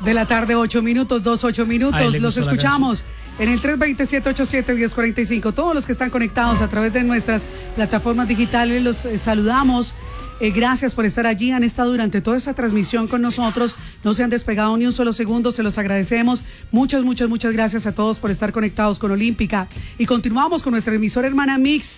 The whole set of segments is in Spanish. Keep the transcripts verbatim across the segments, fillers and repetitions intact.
de la tarde, ocho minutos, dos, ocho minutos. Los escuchamos en el tres dos cero, siete ocho siete, uno cero cuatro cinco. Todos los que están conectados a través de nuestras plataformas digitales, los eh, saludamos. Eh, gracias por estar allí, han estado durante toda esta transmisión con nosotros, no se han despegado ni un solo segundo, se los agradecemos. Muchas, muchas, muchas gracias a todos por estar conectados con Olímpica. Y continuamos con nuestra emisora hermana Mix,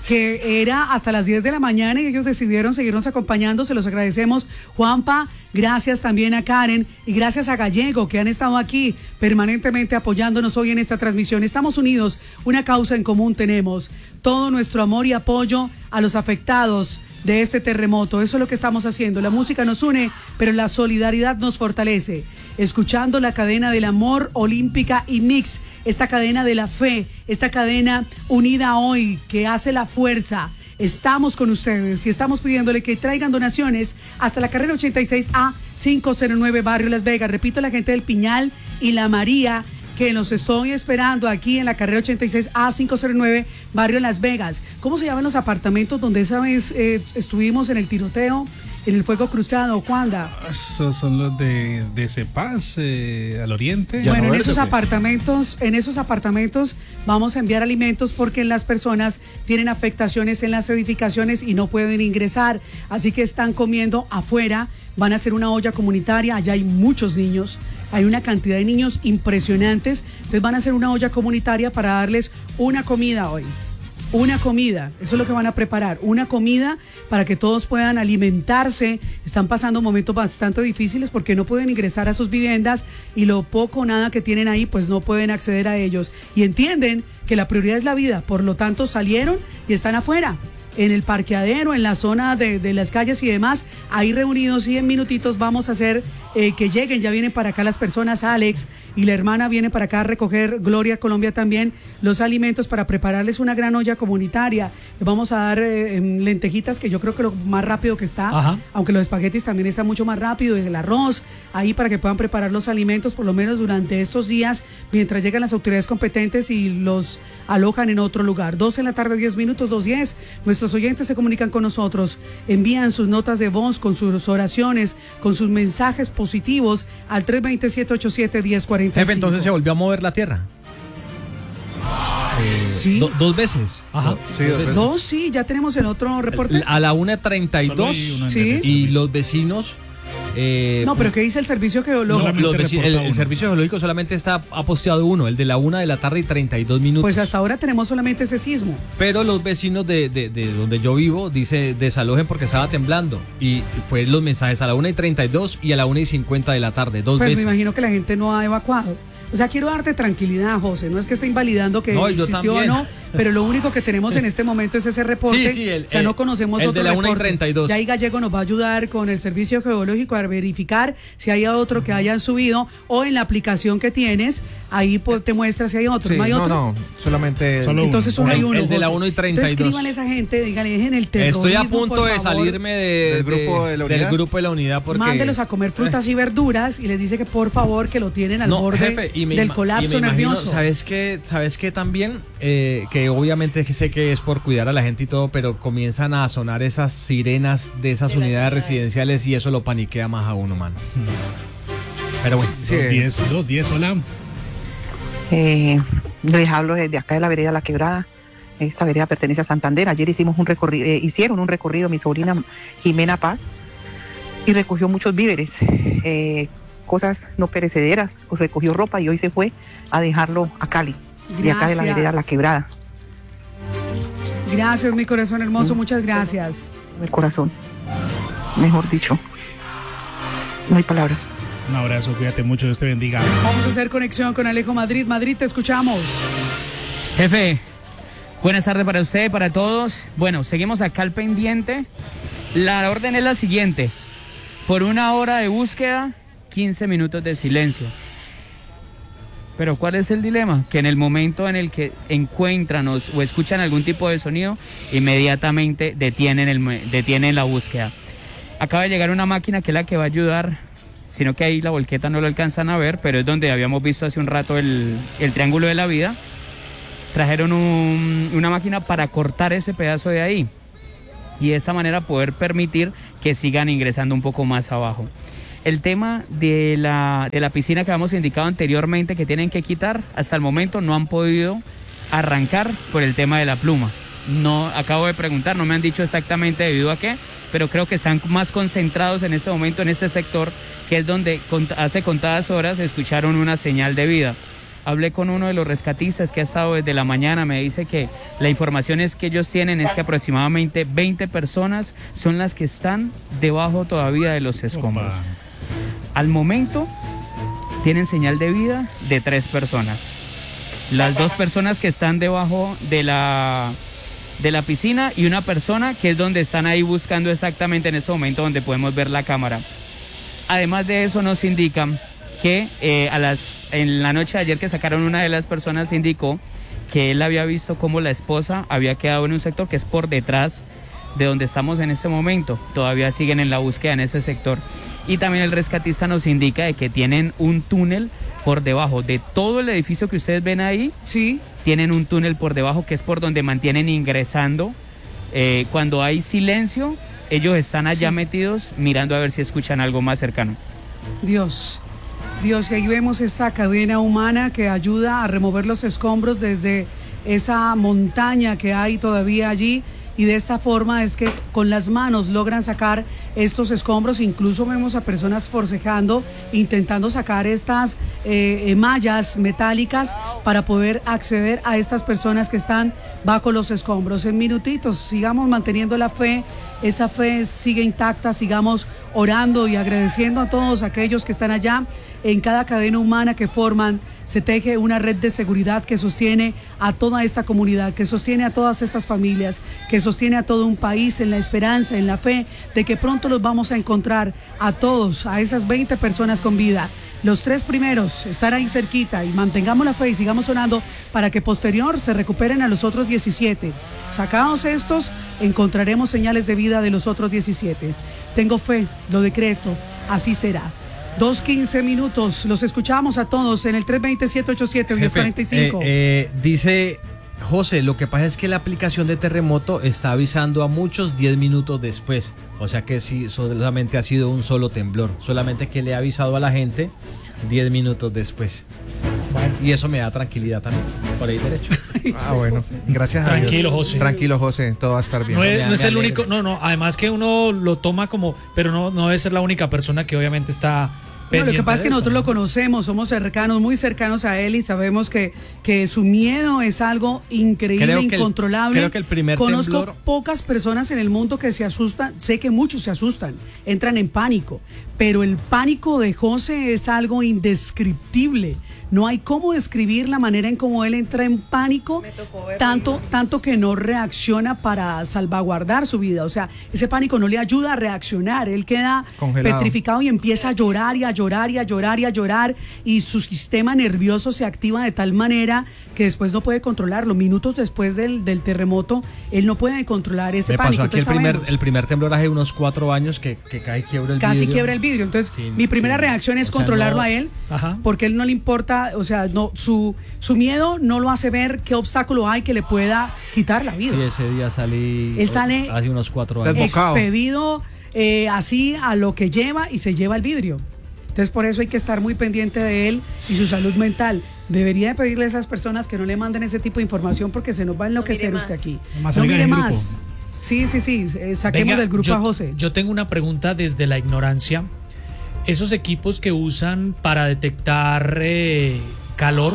que era hasta las diez de la mañana y ellos decidieron seguirnos acompañando, se los agradecemos. Juanpa, gracias también a Karen y gracias a Gallego, que han estado aquí permanentemente apoyándonos hoy en esta transmisión. Estamos unidos, una causa en común tenemos, todo nuestro amor y apoyo a los afectados de este terremoto. Eso es lo que estamos haciendo. La música nos une, pero la solidaridad nos fortalece. Escuchando la cadena del amor, Olímpica y Mix, esta cadena de la fe, esta cadena unida hoy que hace la fuerza. Estamos con ustedes y estamos pidiéndole que traigan donaciones hasta la carrera ochenta y seis A quinientos nueve, Barrio Las Vegas. Repito, la gente del Piñal y la María, que nos estoy esperando aquí en la carrera ochenta y seis A quinientos nueve, Barrio Las Vegas. ¿Cómo se llaman los apartamentos donde esa vez eh, estuvimos en el tiroteo, en el fuego cruzado, Juanda? Esos son los de, de Cepaz, eh, al oriente. Bueno, en esos apartamentos, en esos apartamentos vamos a enviar alimentos porque las personas tienen afectaciones en las edificaciones y no pueden ingresar, así que están comiendo afuera. Van a hacer una olla comunitaria, allá hay muchos niños, hay una cantidad de niños impresionantes, entonces van a hacer una olla comunitaria para darles una comida hoy, una comida, eso es lo que van a preparar, una comida para que todos puedan alimentarse. Están pasando momentos bastante difíciles porque no pueden ingresar a sus viviendas y lo poco o nada que tienen ahí pues no pueden acceder a ellos y entienden que la prioridad es la vida, por lo tanto salieron y están afuera, en el parqueadero, en la zona de, de las calles y demás, ahí reunidos, y en minutitos vamos a hacer eh, que lleguen, ya vienen para acá las personas, Alex y la hermana vienen para acá a recoger, Gloria Colombia también, los alimentos para prepararles una gran olla comunitaria. Vamos a dar eh, lentejitas, que yo creo que lo más rápido que está, Ajá. aunque los espaguetis también están mucho más rápido, y el arroz, ahí para que puedan preparar los alimentos, por lo menos durante estos días, mientras llegan las autoridades competentes y los alojan en otro lugar. doce de la tarde, diez minutos, dos diez. Nuestros oyentes se comunican con nosotros, envían sus notas de voz con sus oraciones, con sus mensajes positivos al tres dos cero, siete ocho siete, uno cero cuatro cinco. Jefe, entonces se volvió a mover la tierra. Eh, sí. Do, dos veces. Ajá. Sí, dos, veces. dos, sí, ya tenemos el otro reporte. A la una treinta y dos. Sí. Y los vecinos. Eh, no, pero ¿qué dice el servicio geológico? No, vecinos, el, el servicio geológico solamente está ha posteado uno, el de la una de la tarde y treinta y dos minutos. Pues hasta ahora tenemos solamente ese sismo. Pero los vecinos de, de, de donde yo vivo dice desalojen porque estaba temblando. Y fue los mensajes a la una y treinta y dos y a la una y cincuenta de la tarde, dos pues veces. Me imagino que la gente no ha evacuado. O sea, quiero darte tranquilidad, José. No es que esté invalidando que no, existió o no, pero lo único que tenemos en este momento es ese reporte. Sí, sí, el, o sea, no conocemos el otro de la reporte. una y treinta y dos. Ya ahí Gallego nos va a ayudar con el servicio geológico a verificar si hay otro que hayan subido, o en la aplicación que tienes, ahí te muestra si hay otro. Sí, ¿No hay otro? No, no, solamente Solo Entonces solo hay uno. El de la una y treinta y dos. Entonces escríbanle a esa gente, díganle, dejen el terrorismo, estoy a punto de salirme de, del, grupo de la unidad. del grupo de la unidad porque... Mándelos a comer frutas y verduras y les dice que por favor que lo tienen al no, borde jefe, y me del colapso y me imagino, nervioso. ¿Sabes qué? ¿Sabes qué también? Eh, que obviamente sé que es por cuidar a la gente y todo, pero comienzan a sonar esas sirenas de esas de unidades residenciales y eso lo paniquea más a uno, mano. Pero bueno. Sí, dos diez, dos diez, hola. Eh, les hablo desde acá de la vereda La Quebrada. Esta vereda pertenece a Santander. Ayer hicimos un recorrido, eh, hicieron un recorrido mi sobrina Jimena Paz y recogió muchos víveres, eh, cosas no perecederas, pues recogió ropa y hoy se fue a dejarlo a Cali, gracias. De acá de la vereda La Quebrada. Gracias, mi corazón hermoso, muchas gracias. El corazón, mejor dicho, no hay palabras. Un abrazo, cuídate mucho, Dios te bendiga. Vamos a hacer conexión con Alejo Madrid. Madrid, te escuchamos. Jefe, buenas tardes para usted y para todos. Bueno, seguimos acá al pendiente. La orden es la siguiente: por una hora de búsqueda, quince minutos de silencio. Pero ¿cuál es el dilema? Que en el momento en el que encuentran o, o escuchan algún tipo de sonido, inmediatamente detienen, el, detienen la búsqueda. Acaba de llegar una máquina que es la que va a ayudar, sino que ahí la volqueta no lo alcanzan a ver, pero es donde habíamos visto hace un rato el, el triángulo de la vida. Trajeron un, una máquina para cortar ese pedazo de ahí y de esta manera poder permitir que sigan ingresando un poco más abajo. El tema de la, de la piscina que habíamos indicado anteriormente que tienen que quitar, hasta el momento no han podido arrancar por el tema de la pluma. No, acabo de preguntar, no me han dicho exactamente debido a qué, pero creo que están más concentrados en este momento en este sector, que es donde hace contadas horas escucharon una señal de vida. Hablé con uno de los rescatistas que ha estado desde la mañana, me dice que la información es que ellos tienen es que aproximadamente veinte personas son las que están debajo todavía de los escombros. Opa. Al momento tienen señal de vida de tres personas. Las dos personas que están debajo de la, de la piscina y una persona que es donde están ahí buscando exactamente en ese momento donde podemos ver la cámara. Además de eso nos indican que eh, a las, en la noche de ayer que sacaron una de las personas indicó que él había visto cómo la esposa había quedado en un sector que es por detrás de donde estamos en este momento. Todavía siguen en la búsqueda en ese sector. Y también el rescatista nos indica de que tienen un túnel por debajo de todo el edificio que ustedes ven ahí. Sí. Tienen un túnel por debajo que es por donde mantienen ingresando. Eh, cuando hay silencio, ellos están allá sí. metidos mirando a ver si escuchan algo más cercano. Dios, Dios, y ahí vemos esta cadena humana que ayuda a remover los escombros desde esa montaña que hay todavía allí. Y de esta forma es que con las manos logran sacar estos escombros. Incluso vemos a personas forcejando, intentando sacar estas eh, mallas metálicas para poder acceder a estas personas que están bajo los escombros. En minutitos, sigamos manteniendo la fe. Esa fe sigue intacta, sigamos orando y agradeciendo a todos aquellos que están allá. En cada cadena humana que forman se teje una red de seguridad que sostiene a toda esta comunidad, que sostiene a todas estas familias, que sostiene a todo un país en la esperanza, en la fe de que pronto los vamos a encontrar a todos, a esas veinte personas con vida. Los tres primeros estar ahí cerquita y mantengamos la fe y sigamos orando para que posterior se recuperen a los otros diecisiete. Sacados estos, encontraremos señales de vida de los otros diecisiete. Tengo fe, lo decreto, así será. Dos quince minutos, los escuchamos a todos en el tres dos cero, siete ocho siete, uno cero cuatro cinco. Eh, eh, dice José, lo que pasa es que la aplicación de terremoto está avisando a muchos diez minutos después. O sea que sí, solamente ha sido un solo temblor. Solamente que le ha avisado a la gente diez minutos después. Bueno, y eso me da tranquilidad también, por ahí derecho. Ah, bueno, gracias a Dios. Tranquilo, José. Tranquilo, José, todo va a estar bien. No es, no es el único, no, no, además que uno lo toma como, pero no, no debe ser la única persona que obviamente está... No, lo que pasa es que eso, nosotros ¿no? lo conocemos, somos cercanos, muy cercanos a él y sabemos que, que su miedo es algo increíble, creo que incontrolable. El, creo que el primer Conozco temblor... pocas personas en el mundo que se asustan, sé que muchos se asustan, entran en pánico, pero el pánico de José es algo indescriptible. No hay cómo describir la manera en cómo él entra en pánico, tanto, tanto que no reacciona para salvaguardar su vida. O sea, ese pánico no le ayuda a reaccionar. Él queda congelado, petrificado y empieza a llorar y a llorar y a llorar y a llorar. Y su sistema nervioso se activa de tal manera que después no puede controlarlo. Minutos después del, del terremoto, él no puede controlar ese Me pánico. pasó aquí el primer, el primer temblor hace unos cuatro años que, que cae y quiebra el Casi vidrio. quiebra el vidrio. Entonces, Sí, mi primera sí. reacción es O sea, controlarlo no- a él, Ajá. porque él no le importa, o sea, no su, su miedo no lo hace ver qué obstáculo hay que le pueda quitar la vida. Sí, ese día salí Él sale hace unos cuatro años. Desbocado. Expedido eh, así a lo que lleva y se lleva el vidrio. Entonces por eso hay que estar muy pendiente de él y su salud mental. Debería de pedirle a esas personas que no le manden ese tipo de información porque se nos va a enloquecer No mire usted más. aquí. Más No salga mire del grupo. más. Sí, sí, sí. eh, saquemos Venga, del grupo yo, a José. Yo tengo una pregunta desde la ignorancia. Esos equipos que usan para detectar eh, calor,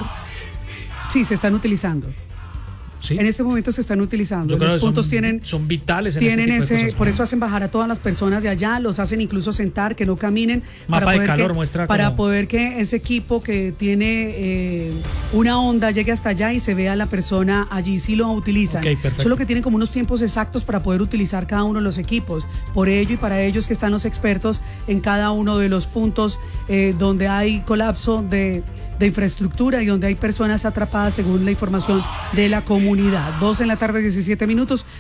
Sí, se están utilizando. ¿sí? En este momento se están utilizando. Yo creo Los que puntos son, tienen son vitales en tienen este tipo de ese, cosas. por eso hacen bajar a todas las personas de allá, los hacen incluso sentar, que no caminen, Mapa para de poder, calor que, muestra para como- poder que ese equipo que tiene eh, una onda llegue hasta allá y se vea la persona allí, sí lo utilizan. Ok, perfecto. Solo que tienen como unos tiempos exactos para poder utilizar cada uno de los equipos. Por ello y para ellos que están los expertos en cada uno de los puntos eh, donde hay colapso de de infraestructura y donde hay personas atrapadas según la información de la comunidad. Dos en la tarde, diecisiete minutos.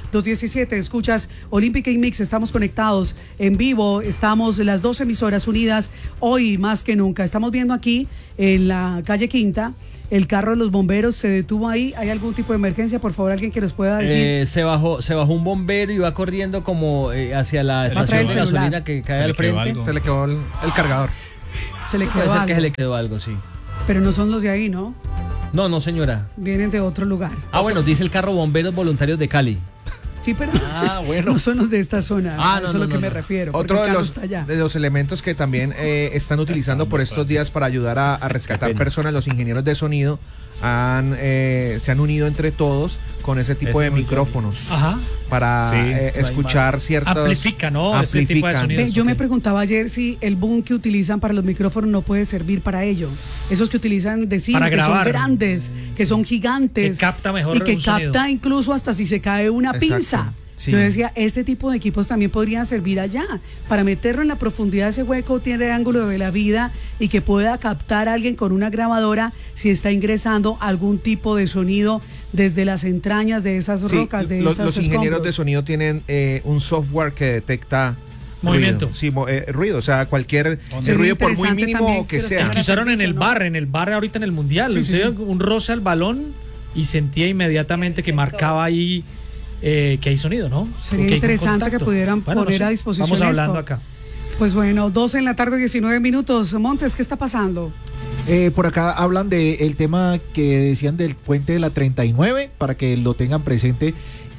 dos diecisiete. Escuchas Olímpica y Mix, estamos conectados en vivo, estamos las dos emisoras unidas hoy más que nunca. Estamos viendo aquí en la calle Quinta, el carro de los bomberos se detuvo ahí. ¿Hay algún tipo de emergencia? Por favor, alguien que nos pueda decir. Eh, se bajó se bajó un bombero y va corriendo como eh, hacia la estación de gasolina que cae al frente. Se le quedó el, el cargador. Se le quedó Puede ser algo. que se le quedó algo, sí. Pero no son los de ahí, ¿no? No, no, señora. Vienen de otro lugar. Ah, bueno, dice el carro Bomberos Voluntarios de Cali. Sí, pero Ah, bueno. no son los de esta zona. Ah, Eso no, es no, lo que no, me no. refiero. porque Otro el de carro los, está allá. de los elementos que también eh, están utilizando por estos días para ayudar a, a rescatar personas, los ingenieros de sonido han eh, se han unido entre todos con ese tipo Ese de es muy micrófonos Ajá. para Sí, eh, no hay escuchar ciertos... Amplifica, ¿no? Ese tipo de amplifican. sonidos. Ve, yo me Ok. preguntaba ayer si el boom que utilizan para los micrófonos no puede servir para ello. Esos que utilizan de cine, Para que grabar. son grandes, que son gigantes. Que capta mejor y que un sonido. capta incluso hasta si se cae una Exacto, pinza. sí. Yo decía, este tipo de equipos también podrían servir allá, para meterlo en la profundidad de ese hueco, tiene ángulo de la vida y que pueda captar a alguien con una grabadora si está ingresando algún tipo de sonido desde las entrañas de esas Sí, rocas, de los, esas los ingenieros escombros. de sonido tienen eh, un software que detecta Movimiento. ruido. Sí, mo- eh, ruido, o sea, cualquier Sería ruido por muy interesante mínimo también que que los sea. El que usaron en el servicio, ¿no? bar, en el bar ahorita en el mundial. Sí, sí, Usted sí. un roce al balón y sentía inmediatamente que marcaba ahí eh, que hay sonido, ¿no? Sería O que hay interesante contacto. que pudieran Bueno, no poner sé. a disposición Vamos hablando esto. acá. Pues bueno, doce en la tarde, diecinueve minutos. Montes, ¿qué está pasando? Eh, por acá hablan del tema que decían del puente de la treinta y nueve, para que lo tengan presente,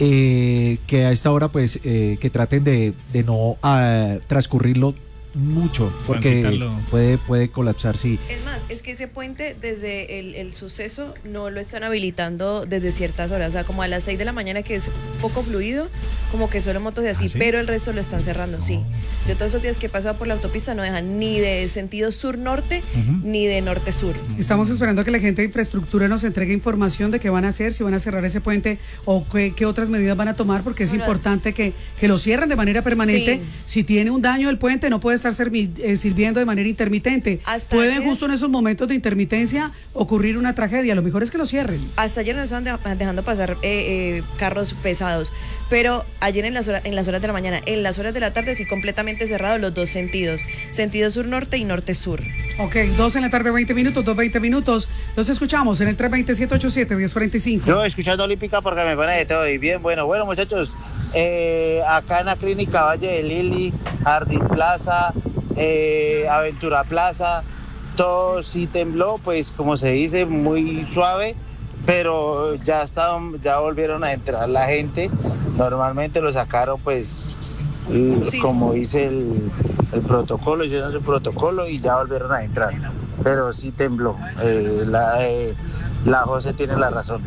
eh, que a esta hora pues eh, que traten de, de no ah, transcurrirlo mucho, porque Transitarlo. puede, puede colapsar, sí. Es más, es que ese puente desde el, el suceso no lo están habilitando desde ciertas horas, o sea, como a las seis de la mañana que es poco fluido, como que solo motos de así, ¿Ah, sí? pero el resto lo están cerrando, sí. Yo todos esos días que he pasado por la autopista no dejan ni de sentido sur-norte Ujú. ni de norte-sur. Estamos esperando a que la gente de infraestructura nos entregue información de qué van a hacer, si van a cerrar ese puente o qué, qué otras medidas van a tomar, porque es Bueno, importante que, que lo cierren de manera permanente. Sí. Si tiene un daño el puente, no puede estar servi- eh, sirviendo de manera intermitente. Hasta Puede ayer- justo en esos momentos de intermitencia ocurrir una tragedia. Lo mejor es que lo cierren. Hasta ayer no estaban de- dejando pasar eh, eh, carros pesados, pero ayer en las, horas, en las horas de la mañana, en las horas de la tarde sí completamente cerrados los dos sentidos, sentido sur-norte y norte-sur. Ok, dos en la tarde, veinte minutos, dos veinte minutos. Los escuchamos en el tres veinte, siete ocho siete, diez cuarenta y cinco. Yo escuchando Olímpica porque me pone de todo y bien, bueno, bueno muchachos, eh, acá en la clínica Valle de Lili, Jardín Plaza, eh, Aventura Plaza, todo sí tembló, pues como se dice, muy suave, pero ya está, ya volvieron a entrar la gente, normalmente lo sacaron pues l- Sí, como sí. dice el, el protocolo, hicieron su protocolo y ya volvieron a entrar, pero sí tembló, eh, la, eh, la José tiene la razón.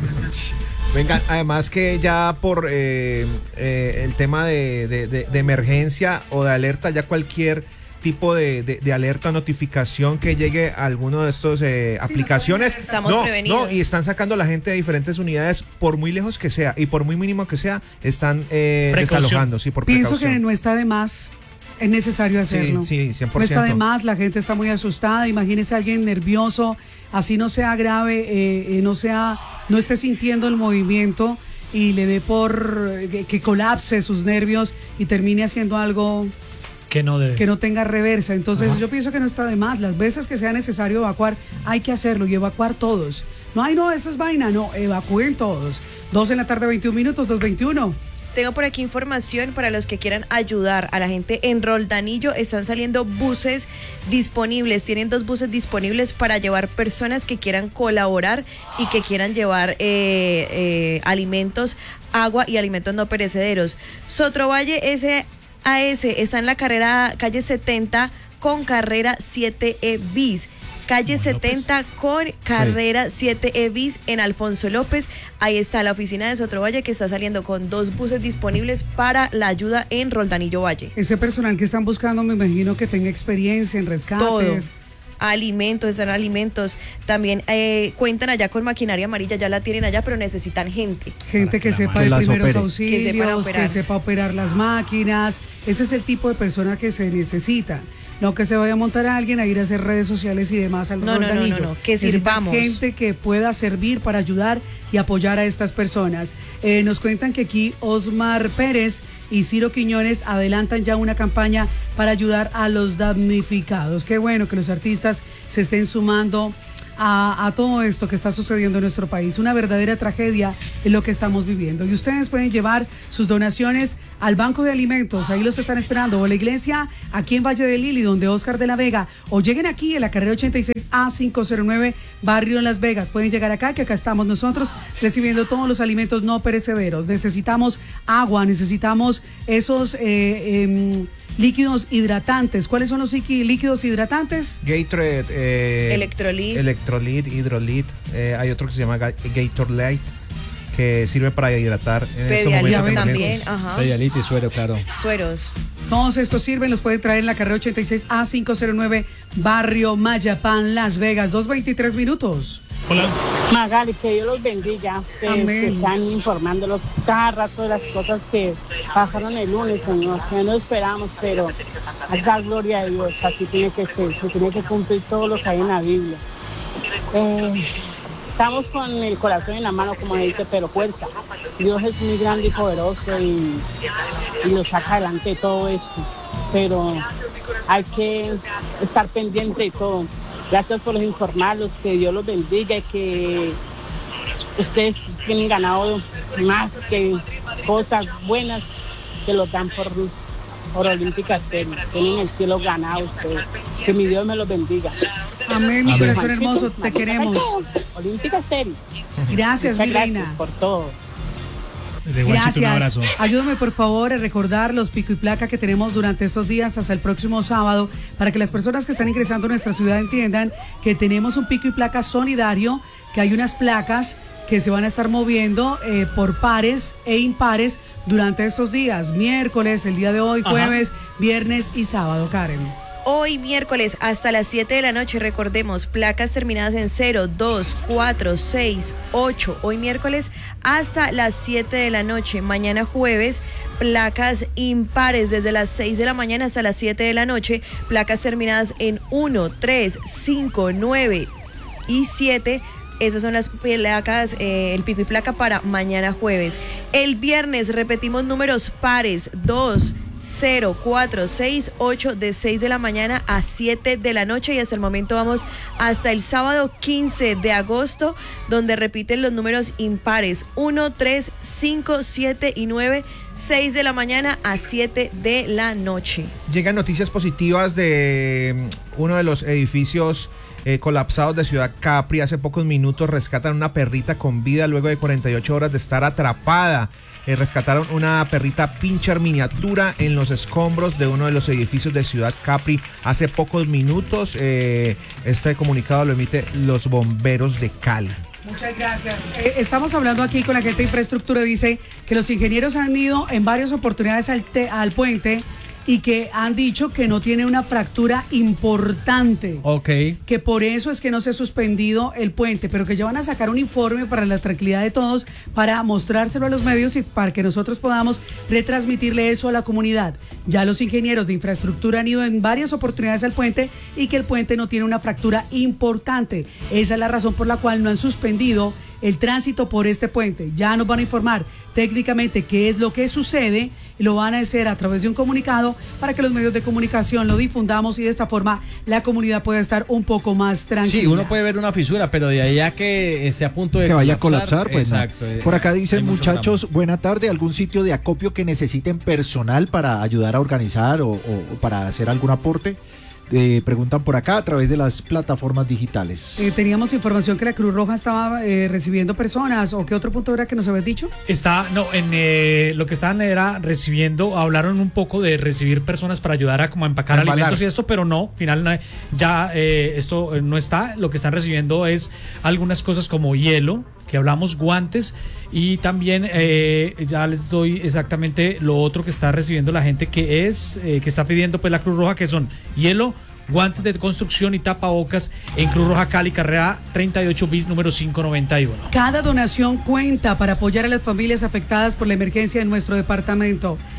Venga, además que ya por eh, eh, el tema de, de- de- de emergencia o de alerta, ya cualquier tipo de, de- de alerta o notificación que llegue a alguno de estos eh, aplicaciones, Estamos no, prevenidos. no, y están sacando a la gente de diferentes unidades, por muy lejos que sea y por muy mínimo que sea, están eh, Precaución. desalojando, sí, por Pienso precaución. que no está de más, es necesario hacerlo. Sí, sí, cien por No está de ciento. más, la gente está muy asustada. Imagínese a alguien nervioso, así no sea grave, eh, eh, no sea, no esté sintiendo el movimiento y le dé por eh, que, que colapse sus nervios y termine haciendo algo Que no debe. que no tenga reversa. Entonces yo pienso que no está de más. Las veces que sea necesario evacuar, hay que hacerlo y evacuar todos. No, ay no, eso es vaina, no, evacúen todos. Dos en la tarde, veintiún minutos, dos veintiuno. Tengo por aquí información para los que quieran ayudar a la gente en Roldanillo. Están saliendo buses disponibles. Tienen dos buses disponibles para llevar personas que quieran colaborar y que quieran llevar eh, eh, alimentos, agua y alimentos no perecederos. Sotrovalle S A S está en la carrera calle setenta con carrera siete E bis. Calle setenta con carrera siete E bis en Alfonso López. Ahí está la oficina de Sotrovalle que está saliendo con dos buses disponibles para la ayuda en Roldanillo Valle. Ese personal que están buscando, me imagino que tenga experiencia en rescates. Todo. Alimentos, están alimentos. También eh, cuentan allá con maquinaria amarilla, ya la tienen allá, pero necesitan gente. Gente que la sepa que de las primeros opere. auxilios, Que sepan que operar. sepa operar las máquinas. Ese es el tipo de persona que se necesita. no que se vaya a montar a alguien a ir a hacer redes sociales y demás al No, no, no, no, no, que sirvamos. Gente que pueda servir para ayudar y apoyar a estas personas. Eh, nos cuentan que aquí Osmar Pérez y Ciro Quiñones adelantan ya una campaña para ayudar a los damnificados. Qué bueno que los artistas se estén sumando A, a todo esto que está sucediendo en nuestro país. Una verdadera tragedia en lo que estamos viviendo. Y ustedes pueden llevar sus donaciones al Banco de Alimentos, ahí los están esperando, o a la iglesia aquí en Valle de Lili, donde Oscar de la Vega, o lleguen aquí en la carrera ochenta y seis A quinientos nueve, barrio Las Vegas. Pueden llegar acá, que acá estamos nosotros recibiendo todos los alimentos no perecederos. Necesitamos agua, necesitamos esos... Eh, eh, líquidos hidratantes. ¿Cuáles son los líquidos hidratantes? Gatorade, eh, Electrolit. Electrolit, Hidrolit. Eh, hay otro que se llama Gatorade, que sirve para hidratar. En estos momentos también, ajá. Pedialit y suero, claro. Sueros. Todos estos sirven, los pueden traer en la carrera ochenta y seis A quinientos nueve, barrio Mayapán, Las Vegas. dos veintitrés minutos. Hola. Magali, que Dios los bendiga a ustedes. Amén. Que están informándolos cada rato de las cosas que pasaron el lunes, Señor. Que no esperamos, pero es la gloria de Dios. Así tiene que ser, se tiene que cumplir todo lo que hay en la Biblia. Eh, estamos con el corazón en la mano, como dice, pero fuerza. Dios es muy grande y poderoso y, y lo saca adelante de todo eso. Pero hay que estar pendiente de todo. Gracias por informarlos, que Dios los bendiga y que ustedes tienen ganado más que cosas buenas que lo dan por, por Olímpica Estéreo. Tienen el cielo ganado ustedes. Que mi Dios me los bendiga. Amén, mi corazón hermoso, te queremos. Olímpica Estéreo. Gracias, mi reina. Gracias por todo. Gracias. Ayúdame por favor a recordar los pico y placa que tenemos durante estos días hasta el próximo sábado, para que las personas que están ingresando a nuestra ciudad entiendan que tenemos un pico y placa solidario, que hay unas placas que se van a estar moviendo eh, por pares e impares durante estos días, miércoles, el día de hoy, jueves, ajá, viernes y sábado, Karen. Hoy miércoles hasta las siete de la noche, recordemos, placas terminadas en cero, dos, cuatro, seis, ocho. Hoy miércoles hasta las siete de la noche. Mañana jueves, placas impares desde las seis de la mañana hasta las siete de la noche. Placas terminadas en uno, tres, cinco, nueve y siete. Esas son las placas, eh, el pico y placa para mañana jueves. El viernes repetimos números pares, dos, cero, cuatro, seis, ocho, de seis de la mañana a siete de la noche, y hasta el momento vamos hasta el sábado quince de agosto, donde repiten los números impares uno, tres, cinco, siete y nueve, seis de la mañana a siete de la noche. Llegan noticias positivas de uno de los edificios Eh, colapsados de Ciudad Capri. Hace pocos minutos rescatan una perrita con vida luego de cuarenta y ocho horas de estar atrapada. Eh, rescataron una perrita pincher miniatura en los escombros de uno de los edificios de Ciudad Capri hace pocos minutos. Eh, este comunicado lo emite los bomberos de Cali. Muchas gracias. Eh, estamos hablando aquí con la gente de infraestructura. Dice que los ingenieros han ido en varias oportunidades al, te, al puente y que han dicho que no tiene una fractura importante. Ok. Que por eso es que no se ha suspendido el puente, pero que ya van a sacar un informe para la tranquilidad de todos, para mostrárselo a los medios y para que nosotros podamos retransmitirle eso a la comunidad. Ya los ingenieros de infraestructura han ido en varias oportunidades al puente y que el puente no tiene una fractura importante. Esa es la razón por la cual no han suspendido el tránsito por este puente. Ya nos van a informar técnicamente qué es lo que sucede y lo van a hacer a través de un comunicado para que los medios de comunicación lo difundamos y de esta forma la comunidad pueda estar un poco más tranquila. Sí, uno puede ver una fisura, pero de ahí a que esté a punto de que vaya a colapsar, pues exacto. No. Por acá dicen, muchachos, buena tarde, algún sitio de acopio que necesiten personal para ayudar a organizar o, o para hacer algún aporte. Eh, preguntan por acá a través de las plataformas digitales. Eh, teníamos información que la Cruz Roja estaba eh, recibiendo personas, ¿o qué otro punto era que nos habías dicho? Está, no, en eh, lo que estaban era recibiendo, hablaron un poco de recibir personas para ayudar a como a empacar Embalar. alimentos y esto, pero no, final no, ya eh, esto no está. Lo que están recibiendo es algunas cosas como hielo, que hablamos, guantes, y también eh, ya les doy exactamente lo otro que está recibiendo la gente, que es eh, que está pidiendo pues la Cruz Roja, que son hielo, guantes de construcción y tapabocas en Cruz Roja Cali, carrera treinta y ocho bis, número quinientos noventa y uno. Cada donación cuenta para apoyar a las familias afectadas por la emergencia en nuestro departamento.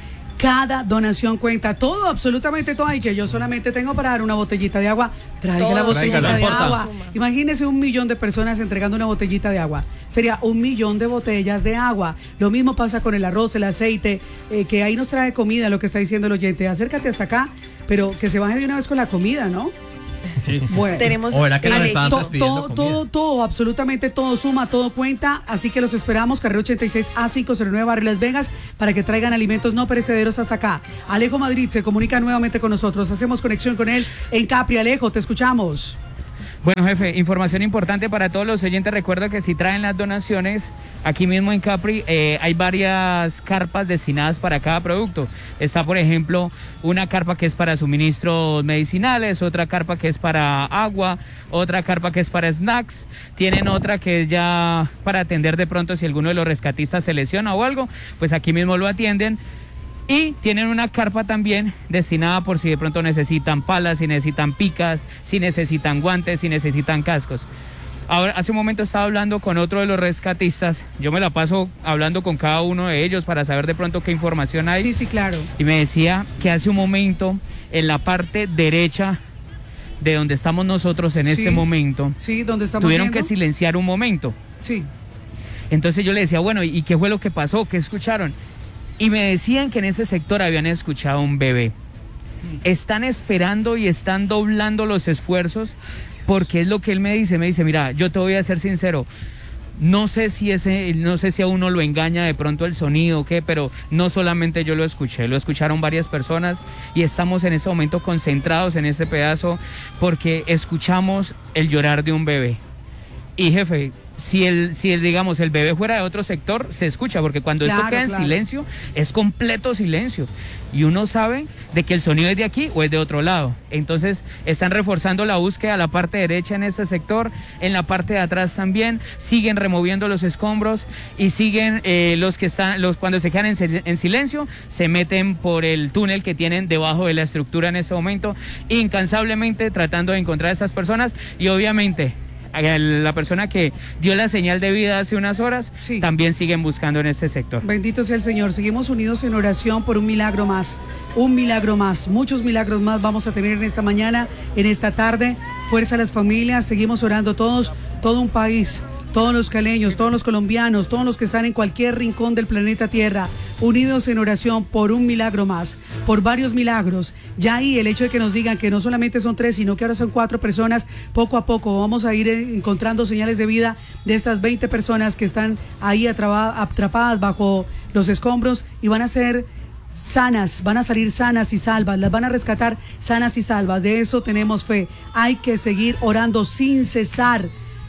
Cada donación cuenta, todo, absolutamente todo. Y que yo solamente tengo para dar una botellita de agua, traiga Todo, la botellita tráigala, de no importa. agua. Imagínese un millón de personas entregando una botellita de agua. Sería un millón de botellas de agua. Lo mismo pasa con el arroz, el aceite, eh, que ahí nos trae comida, lo que está diciendo el oyente. Acércate hasta acá, pero que se baje de una vez con la comida, ¿no? Sí. Bueno, Tenemos O era que nos Ale, estaban to- despidiendo todo, comida. todo, todo, absolutamente todo suma, todo cuenta, así que los esperamos, carrera ochenta y seis A quinientos nueve, Barrio Las Vegas, para que traigan alimentos no perecederos hasta acá. Alejo Madrid se comunica nuevamente con nosotros, hacemos conexión con él en Capri. Alejo, te escuchamos. Bueno, jefe, información importante para todos los oyentes. Recuerda que si traen las donaciones, aquí mismo en Capri eh, hay varias carpas destinadas para cada producto. Está, por ejemplo, una carpa que es para suministros medicinales, otra carpa que es para agua, otra carpa que es para snacks. Tienen otra que es ya para atender de pronto si alguno de los rescatistas se lesiona o algo, pues aquí mismo lo atienden. Y tienen una carpa también destinada por si de pronto necesitan palas, si necesitan picas, si necesitan guantes, si necesitan cascos. Ahora, hace un momento estaba hablando con otro de los rescatistas. Yo me la paso hablando con cada uno de ellos para saber de pronto qué información hay. Sí, sí, claro. Y me decía que hace un momento en la parte derecha de donde estamos nosotros en este Sí. momento, Sí, ¿dónde estamos tuvieron viendo? que silenciar un momento. Sí. Entonces yo le decía, bueno, ¿y qué fue lo que pasó? ¿Qué escucharon? Y me decían que en ese sector habían escuchado un bebé. Están esperando y están doblando los esfuerzos, porque es lo que él me dice. Me dice, mira, yo te voy a ser sincero, no sé si ese, no sé si a uno lo engaña de pronto el sonido o qué, pero no solamente yo lo escuché, lo escucharon varias personas y estamos en ese momento concentrados en ese pedazo porque escuchamos el llorar de un bebé. Y jefe, si el, si el, digamos, el bebé fuera de otro sector, se escucha, porque cuando Claro, esto queda en claro. silencio, es completo silencio. Y uno sabe de que el sonido es de aquí o es de otro lado. Entonces, están reforzando la búsqueda a la parte derecha en este sector, en la parte de atrás también, siguen removiendo los escombros y siguen eh, los que están, los cuando se quedan en, sil- en silencio, se meten por el túnel que tienen debajo de la estructura en este momento, incansablemente tratando de encontrar a esas personas y obviamente la persona que dio la señal de vida hace unas horas, Sí. también siguen buscando en este sector. Bendito sea el Señor. Seguimos unidos en oración por un milagro más. Un milagro más. Muchos milagros más vamos a tener en esta mañana, en esta tarde. Fuerza a las familias. Seguimos orando todos, todo un país. Todos los caleños, todos los colombianos, todos los que están en cualquier rincón del planeta Tierra, unidos en oración por un milagro más, por varios milagros. Ya ahí el hecho de que nos digan que no solamente son tres, sino que ahora son cuatro personas, poco a poco vamos a ir encontrando señales de vida de estas veinte personas que están ahí atrapa- atrapadas bajo los escombros y van a ser sanas, van a salir sanas y salvas, las van a rescatar sanas y salvas. De eso tenemos fe. Hay que seguir orando sin cesar.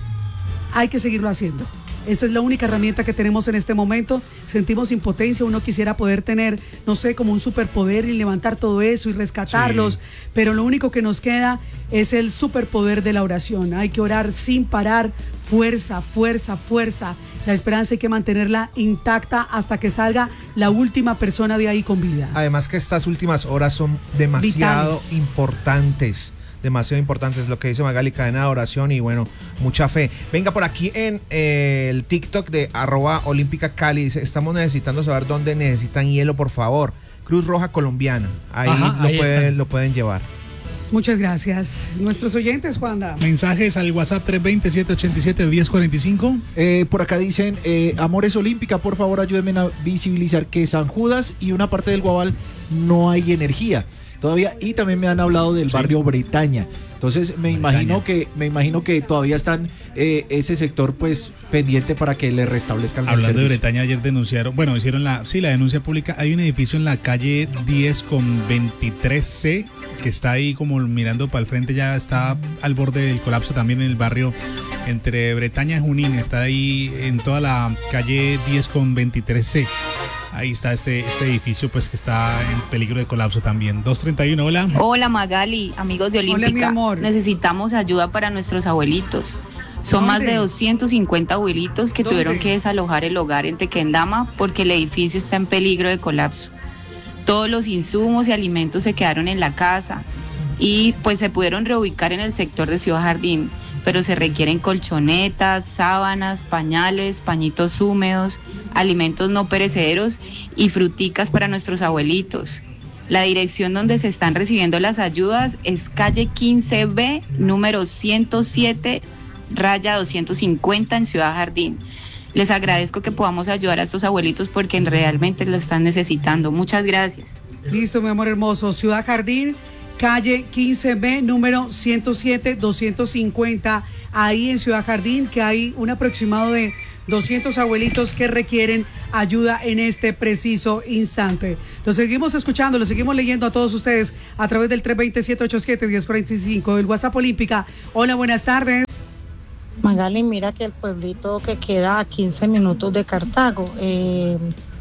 Hay que seguirlo haciendo. Esa es la única herramienta que tenemos en este momento. Sentimos impotencia, uno quisiera poder tener, no sé, como un superpoder y levantar todo eso y rescatarlos, sí. Pero lo único que nos queda es el superpoder de la oración. Hay que orar sin parar, fuerza, fuerza, fuerza. La esperanza hay que mantenerla intacta hasta que salga la última persona de ahí con vida. Además que estas últimas horas son demasiado Vitales. importantes. Demasiado importante es lo que dice Magali, cadena de oración y bueno, mucha fe. Venga, por aquí en eh, el TikTok de arroba Olímpica Cali, dice, estamos necesitando saber dónde necesitan hielo, por favor. Cruz Roja Colombiana, ahí, Ajá, lo, ahí pueden, están. lo pueden llevar. Muchas gracias. Nuestros oyentes, Juanda. Mensajes al WhatsApp tres dos cero, siete ocho siete, uno cero cuatro cinco. Eh, por acá dicen, eh, Amores Olímpica, por favor ayúdenme a visibilizar que San Judas y una parte del Guabal no hay energía todavía, y también me han hablado del Sí. barrio Bretaña. Entonces me Bretaña. imagino que me imagino que todavía están eh, ese sector pues pendiente para que le restablezcan el Hablando de servicio. Bretaña, ayer denunciaron, bueno, hicieron la, sí, la denuncia pública. Hay un edificio en la calle diez con veintitrés C que está ahí como mirando para el frente, ya está al borde del colapso también en el barrio entre Bretaña y Junín, está ahí en toda la calle diez con veintitrés C. Ahí está este, este edificio pues que está en peligro de colapso también. dos treinta y uno, hola. Hola Magali, amigos de Olímpica. Hola, mi amor. Necesitamos ayuda para nuestros abuelitos. Son más ¿Dónde? de doscientos cincuenta abuelitos que ¿Dónde? tuvieron que desalojar el hogar en Tequendama porque el edificio está en peligro de colapso. Todos los insumos y alimentos se quedaron en la casa y pues se pudieron reubicar en el sector de Ciudad Jardín, pero se requieren colchonetas, sábanas, pañales, pañitos húmedos, alimentos no perecederos y fruticas para nuestros abuelitos. La dirección donde se están recibiendo las ayudas es calle quince B, número ciento siete, raya doscientos cincuenta en Ciudad Jardín. Les agradezco que podamos ayudar a estos abuelitos porque realmente lo están necesitando. Muchas gracias. Listo, mi amor hermoso. Ciudad Jardín, calle quince B, número ciento siete, doscientos cincuenta, ahí en Ciudad Jardín, que hay un aproximado de doscientos abuelitos que requieren ayuda en este preciso instante. Lo seguimos escuchando, lo seguimos leyendo a todos ustedes a través del tres dos cero, siete ocho siete, uno cero cuatro cinco, del WhatsApp Olímpica. Hola, buenas tardes. Magali, mira que el pueblito que queda a quince minutos de Cartago, eh,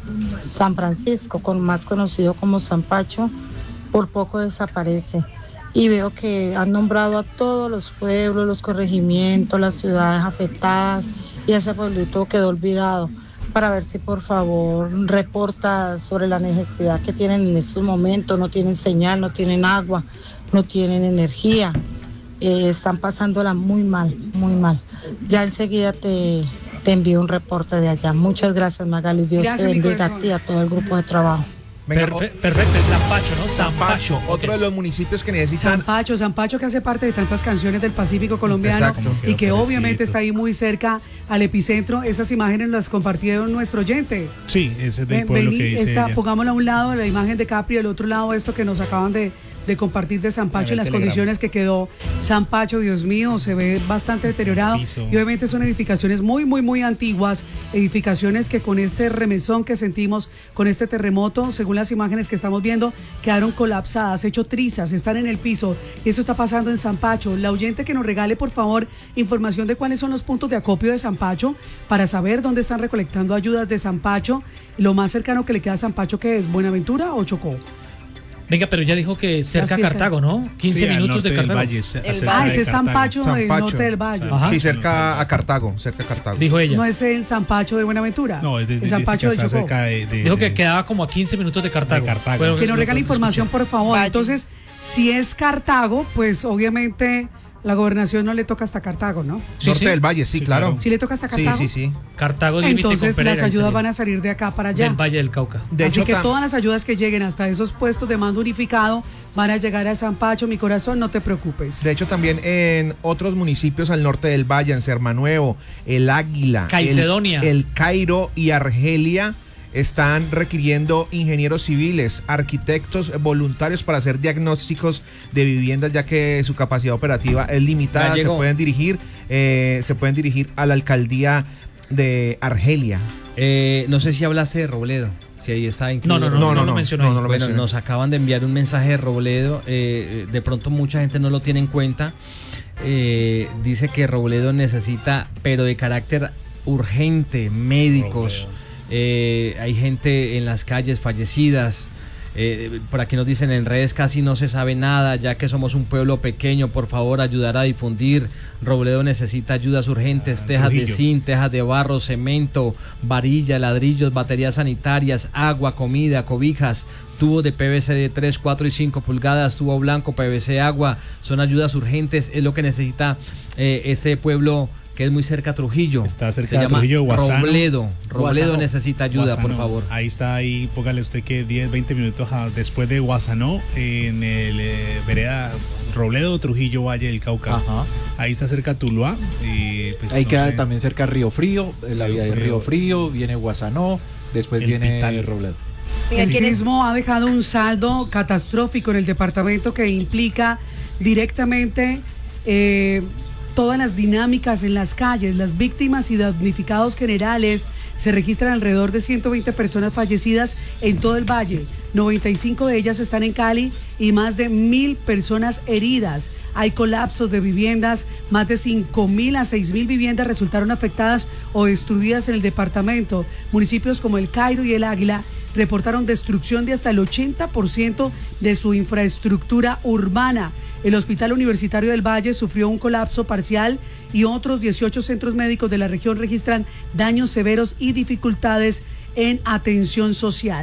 San Francisco, con más conocido como San Pacho, por poco desaparece. Y veo que han nombrado a todos los pueblos, los corregimientos, las ciudades afectadas, y ese pueblito quedó olvidado. Para ver si por favor reporta sobre la necesidad que tienen en estos momentos. No tienen señal, no tienen agua, no tienen energía. Eh, están pasándola muy mal, muy mal. Ya enseguida te, te envío un reporte de allá. Muchas gracias, Magali. Dios Gracias, te mi bendiga corazón. a ti y a todo el grupo de trabajo. Venga, Perfe- perfecto, el Zampacho, ¿no? Zampacho, otro de los municipios que necesitan. Zampacho, Zampacho que hace parte de tantas canciones del Pacífico colombiano. Exacto. Y que Quedó obviamente pobrecito. está ahí muy cerca al epicentro. Esas imágenes las compartió nuestro oyente. Sí, ese es del Ven, pueblo vení, que dice esta, ella. pongámosla a un lado, la imagen de Capri, al otro lado esto que nos acaban de, de compartir de San Pacho, En en el las telegrama. condiciones que quedó San Pacho. Dios mío, se ve bastante deteriorado. piso. Y obviamente son edificaciones muy, muy, muy antiguas, edificaciones que con este remesón que sentimos, con este terremoto, según las imágenes que estamos viendo, quedaron colapsadas, hecho trizas, están en el piso. Y eso está pasando en San Pacho. La oyente que nos regale, por favor, información de cuáles son los puntos de acopio de San Pacho, para saber dónde están recolectando ayudas de San Pacho. Lo más cercano que le queda a San Pacho, ¿qué es? ¿Buenaventura o Chocó? Venga, pero ya dijo que cerca a fiestas. Cartago, ¿no? quince Sí, al minutos norte de del Cartago. Valle, ce- El cerca Ah, de ese es San Cartago. Pacho San del Pacho. norte del Valle. Ajá. Sí, cerca a Cartago, cerca a Cartago. Dijo ella. No es el San Pacho de Buenaventura. No, es de, de, el San dice Pacho que de está Chocó. cerca de, de- Dijo que de- quedaba como a quince minutos de Cartago. De Cartago. Fue lo Que nos lo regale escuché. información, por favor. Valle. Entonces, si es Cartago, pues obviamente la gobernación no le toca hasta Cartago, ¿no? Sí, Norte sí. del Valle, sí, Sí, claro. claro. Si le toca hasta Sí, Cartago. sí, sí. Cartago límite con Entonces Pereira. las ahí ayudas sería. van a salir de acá para allá. Del Valle del Cauca. De Así hecho, que tam- todas las ayudas que lleguen hasta esos puestos de mando unificado van a llegar a San Pacho, mi corazón, no te preocupes. De hecho, también en otros municipios al norte del Valle, en Sermanuevo, El Águila, Caicedonia. el, el Cairo y Argelia, están requiriendo ingenieros civiles, arquitectos voluntarios para hacer diagnósticos de viviendas, ya que su capacidad operativa es limitada. Ya Se llegó. pueden dirigir, eh, se pueden dirigir a la alcaldía de Argelia. Eh, no sé si hablaste de Robledo, si ahí está incluido. No, no, no, no, lo mencionó ahí. no lo Bueno, mencioné. nos acaban de enviar un mensaje de Robledo, eh, de pronto mucha gente no lo tiene en cuenta. Eh, dice que Robledo necesita, pero de carácter urgente, médicos. Eh, hay gente en las calles fallecidas. Eh, por aquí nos dicen en redes casi no se sabe nada, ya que somos un pueblo pequeño, por favor ayudar a difundir. Robledo necesita ayudas urgentes, Ah, tejas de Trujillo. zinc, tejas de barro, cemento, varilla, ladrillos, baterías sanitarias, agua, comida, cobijas, tubos de P V C de tres, cuatro y cinco pulgadas, tubo blanco, P V C, agua, son ayudas urgentes, es lo que necesita eh, este pueblo que es muy cerca a Trujillo. Está cerca Se de llama Trujillo, Guasano. Robledo. Robledo Guasano. necesita ayuda, por Guasano. favor. Ahí está, ahí póngale usted que diez, veinte minutos a- después de Guasanó, en el eh, vereda Robledo, Trujillo, Valle del Cauca. Ajá. Ahí está cerca Tuluá. Y, pues, Ahí no queda sé. también cerca Río Frío, eh, la Río vía de Frío. Río Frío, viene Guasanó, después El viene Pital. Robledo. Mira, El ¿quién es? sismo ha dejado un saldo catastrófico en el departamento que implica directamente eh, todas las dinámicas en las calles. Las víctimas y damnificados generales se registran alrededor de ciento veinte personas fallecidas en todo el valle. noventa y cinco de ellas están en Cali y más de mil personas heridas. Hay colapsos de viviendas, más de cinco mil a seis mil viviendas resultaron afectadas o destruidas en el departamento. Municipios como El Cairo y El Águila reportaron destrucción de hasta el ochenta por ciento de su infraestructura urbana. El Hospital Universitario del Valle sufrió un colapso parcial y otros dieciocho centros médicos de la región registran daños severos y dificultades en atención social.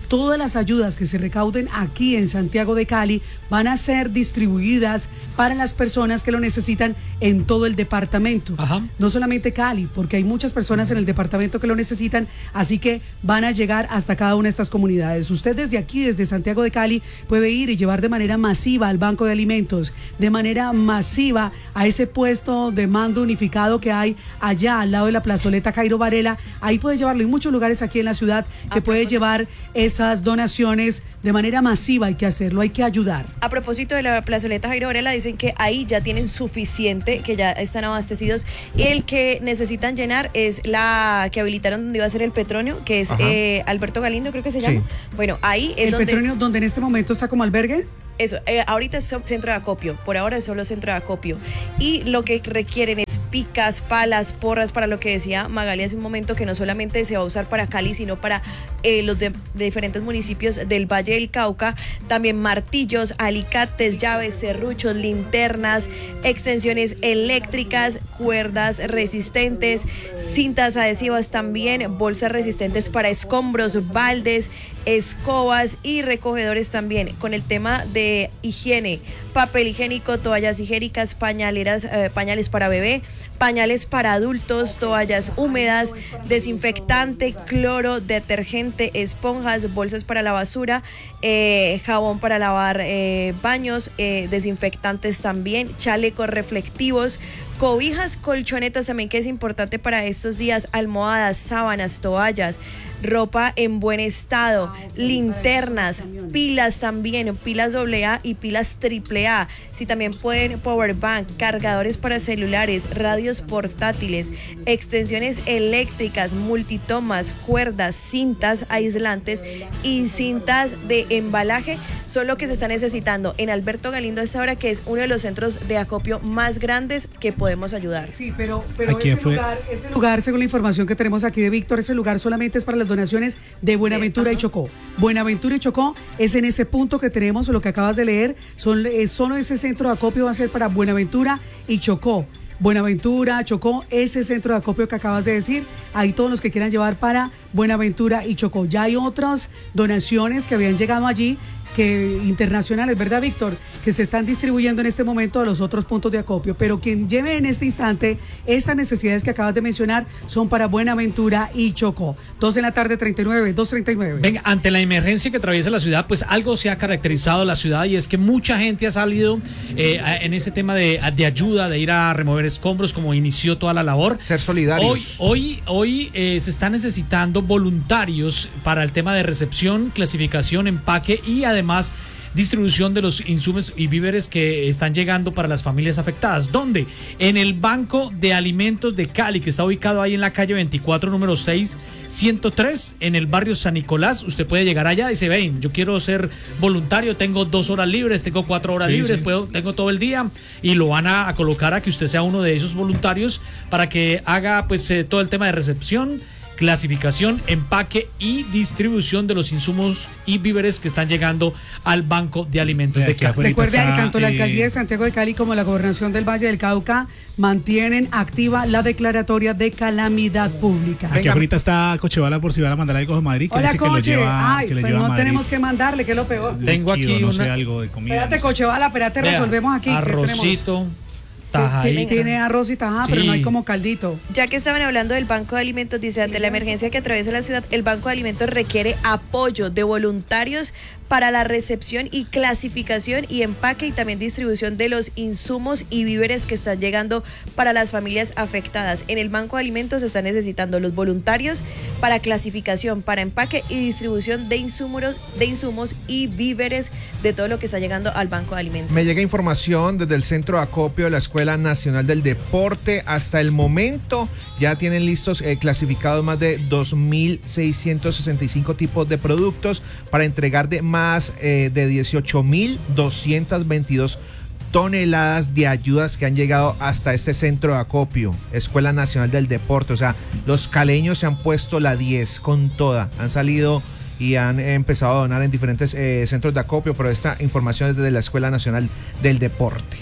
todas las ayudas que se recauden aquí en Santiago de Cali van a ser distribuidas para las personas que lo necesitan en todo el departamento. Ajá. No solamente Cali, porque hay muchas personas en el departamento que lo necesitan, así que van a llegar hasta cada una de estas comunidades. Usted desde aquí, desde Santiago de Cali, puede ir y llevar de manera masiva al Banco de Alimentos, de manera masiva a ese puesto de mando unificado que hay allá al lado de la plazoleta Cairo Varela. Ahí puede llevarlo. Hay muchos lugares aquí en la ciudad que puede llevar esas donaciones de manera masiva. Hay que hacerlo, hay que ayudar. A propósito de la plazoleta Jairo Varela, dicen que ahí ya tienen suficiente, que ya están abastecidos, y el que necesitan llenar es la que habilitaron donde iba a ser el Petronio, que es eh, Alberto Galindo, creo que se llama. Sí. Bueno, ahí es el donde... Petronio, donde en este momento está como albergue. Eso, eh, ahorita es centro de acopio, por ahora es solo centro de acopio. Y lo que requieren es picas, palas, porras, para lo que decía Magali hace un momento, que no solamente se va a usar para Cali, sino para eh, los de, de diferentes municipios del Valle del Cauca. También martillos, alicates, llaves, serruchos, linternas, extensiones eléctricas, cuerdas resistentes, cintas adhesivas también, bolsas resistentes para escombros, baldes, escobas y recogedores también. Con el tema de higiene, papel higiénico, toallas higiénicas, pañaleras, eh, pañales para bebé, pañales para adultos, toallas húmedas, desinfectante, cloro, detergente, esponjas, bolsas para la basura, eh, jabón para lavar eh, baños, eh, desinfectantes también, chalecos reflectivos, cobijas, colchonetas también, que es importante para estos días, almohadas, sábanas, toallas, ropa en buen estado, linternas, pilas también, pilas doble A y pilas triple A. Si también pueden, power bank, cargadores para celulares, radios portátiles, extensiones eléctricas, multitomas, cuerdas, cintas aislantes y cintas de embalaje, son lo que se está necesitando en Alberto Galindo a esta hora, que es uno de los centros de acopio más grandes que podemos ayudar. Sí, pero, pero ese lugar, ese lugar, según la información que tenemos aquí de Víctor, ese lugar solamente es para las donaciones de Buenaventura y Chocó. Buenaventura y Chocó es en ese punto que tenemos, lo que acabas de leer, son, es solo ese centro de acopio va a ser para Buenaventura y Chocó. Buenaventura, Chocó, ese centro de acopio que acabas de decir, ahí todos los que quieran llevar para Buenaventura y Chocó. Ya hay otras donaciones que habían llegado allí, que internacionales, ¿verdad, Víctor? Que se están distribuyendo en este momento a los otros puntos de acopio, pero quien lleve en este instante estas necesidades que acabas de mencionar son para Buenaventura y Chocó. Dos en la tarde, treinta y nueve, dos treinta y nueve. Venga, ante la emergencia que atraviesa la ciudad, pues algo se ha caracterizado la ciudad, y es que mucha gente ha salido eh, en ese tema de, de ayuda, de ir a remover escombros, como inició toda la labor. Ser solidarios. Hoy, hoy, hoy eh, se está necesitando voluntarios para el tema de recepción, clasificación, empaque y además más distribución de los insumos y víveres que están llegando para las familias afectadas. ¿Dónde? En el Banco de Alimentos de Cali, que está ubicado ahí en la calle veinticuatro, número seis ciento tres, en el barrio San Nicolás. Usted puede llegar allá y dice, ven, yo quiero ser voluntario, tengo dos horas libres, tengo cuatro horas sí, libres, sí. Puedo, tengo todo el día, y lo van a, a colocar a que usted sea uno de esos voluntarios para que haga pues eh, todo el tema de recepción, clasificación, empaque y distribución de los insumos y víveres que están llegando al Banco de Alimentos de Cali. Recuerde que tanto la Alcaldía de Santiago de Cali como la Gobernación del Valle del Cauca mantienen activa la declaratoria de calamidad pública. Aquí ahorita está Cochevala por si van a mandar algo de Madrid, que Hola, dice Coche. que lo lleva, Ay, que le pues lleva no a tenemos que mandarle, que es lo peor. Tengo aquí no una... sé, algo de comida. Espérate, Cochevala, espérate, Vea, resolvemos aquí. arrocito. Tajadita. Tiene arroz y tajada, sí. Pero no hay como caldito. Ya que estaban hablando del Banco de Alimentos, dice, ante la emergencia que atraviesa la ciudad, el Banco de Alimentos requiere apoyo de voluntarios para la recepción y clasificación y empaque y también distribución de los insumos y víveres que están llegando para las familias afectadas. En el Banco de Alimentos se están necesitando los voluntarios para clasificación, para empaque y distribución de insumos, de insumos y víveres de todo lo que está llegando al Banco de Alimentos. Me llega información desde el Centro de Acopio de la Escuela Nacional del Deporte. Hasta el momento ya tienen listos eh, clasificados más de dos mil seiscientos sesenta y cinco tipos de productos para entregar de más eh, de dieciocho mil doscientas veintidós toneladas de ayudas que han llegado hasta este centro de acopio, Escuela Nacional del Deporte. O sea, los caleños se han puesto la diez con toda, han salido y han empezado a donar en diferentes eh, centros de acopio, pero esta información es desde la Escuela Nacional del Deporte.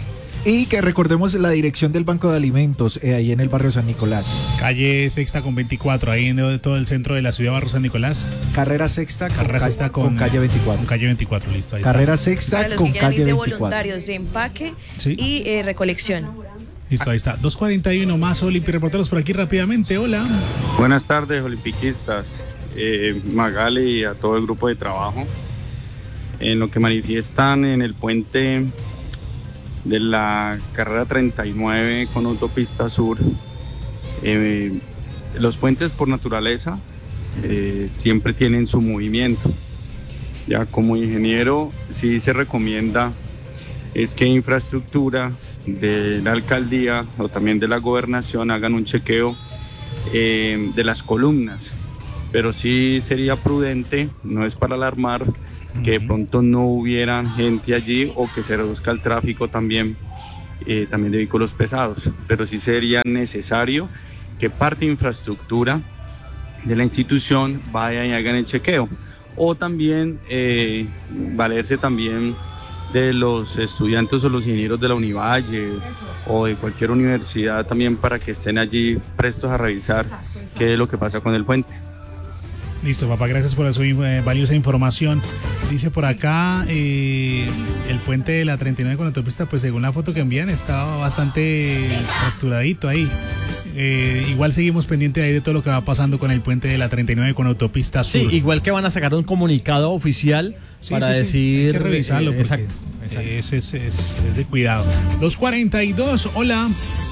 Y que recordemos la dirección del Banco de Alimentos, eh, ahí en el barrio San Nicolás. Calle Sexta con veinticuatro, ahí en todo el centro de la ciudad, barrio San Nicolás. Carrera Sexta, Carrera con, Sexta con, con calle veinticuatro. Con calle veinticuatro, listo. Ahí Carrera está. Sexta Para los con que quieran calle ir de veinticuatro. voluntarios de empaque Sí. y eh, recolección. Listo, ahí está. dos cuarenta y uno más Olimpi Reporteros por aquí rápidamente. Hola. Buenas tardes, olimpiquistas. Eh, Magali y a todo el grupo de trabajo. En lo que manifiestan en el puente de la carrera treinta y nueve con autopista sur, eh, los puentes por naturaleza eh, siempre tienen su movimiento. Ya como ingeniero sí se recomienda es que infraestructura de la alcaldía o también de la gobernación hagan un chequeo eh, de las columnas, pero sí sería prudente, no es para alarmar, que de pronto no hubiera gente allí o que se reduzca el tráfico también, eh, también de vehículos pesados, pero sí sería necesario que parte de infraestructura de la institución vaya y hagan el chequeo, o también eh, valerse también de los estudiantes o los ingenieros de la Univalle o de cualquier universidad también para que estén allí prestos a revisar qué es lo que pasa con el puente. Listo, papá, gracias por su eh, valiosa información. Dice por acá, eh, el puente de la treinta y nueve con autopista, pues según la foto que envían, estaba bastante fracturadito ahí. Eh, igual seguimos pendientes ahí de todo lo que va pasando con el puente de la treinta y nueve con autopista sur. Sí, igual que van a sacar un comunicado oficial Sí, para sí, sí. decir... Hay que revisarlo, eh, porque exacto. exacto. Es, es, es, es de cuidado. dos cuarenta y dos, hola.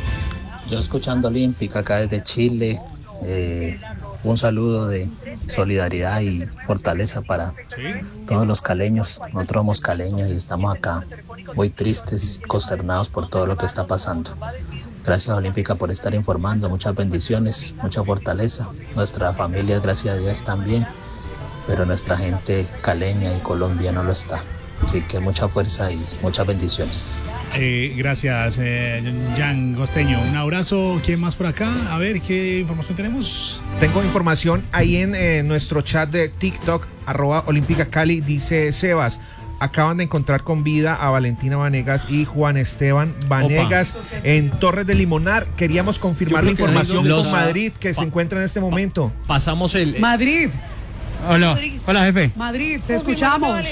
Yo escuchando Olímpica acá desde Chile. Eh, un saludo de solidaridad y fortaleza para todos los caleños. Nosotros somos caleños y estamos acá muy tristes, consternados por todo lo que está pasando. Gracias Olímpica por estar informando, muchas bendiciones, mucha fortaleza. Nuestra familia, gracias a Dios, están bien, pero nuestra gente caleña y Colombia no lo está. Así que mucha fuerza y muchas bendiciones. Eh, gracias, eh, Jan Gosteño. Un abrazo. ¿Quién más por acá? A ver, ¿qué información tenemos? Tengo información ahí en eh, nuestro chat de TikTok, arroba Olímpica Cali, dice Sebas. Acaban de encontrar con vida a Valentina Vanegas y Juan Esteban Vanegas Opa. en Torres de Limonar. Queríamos confirmar la información los, con Madrid, que pa, se encuentra en este momento. Pasamos el... Madrid. Hola, hola jefe. Madrid, te escuchamos.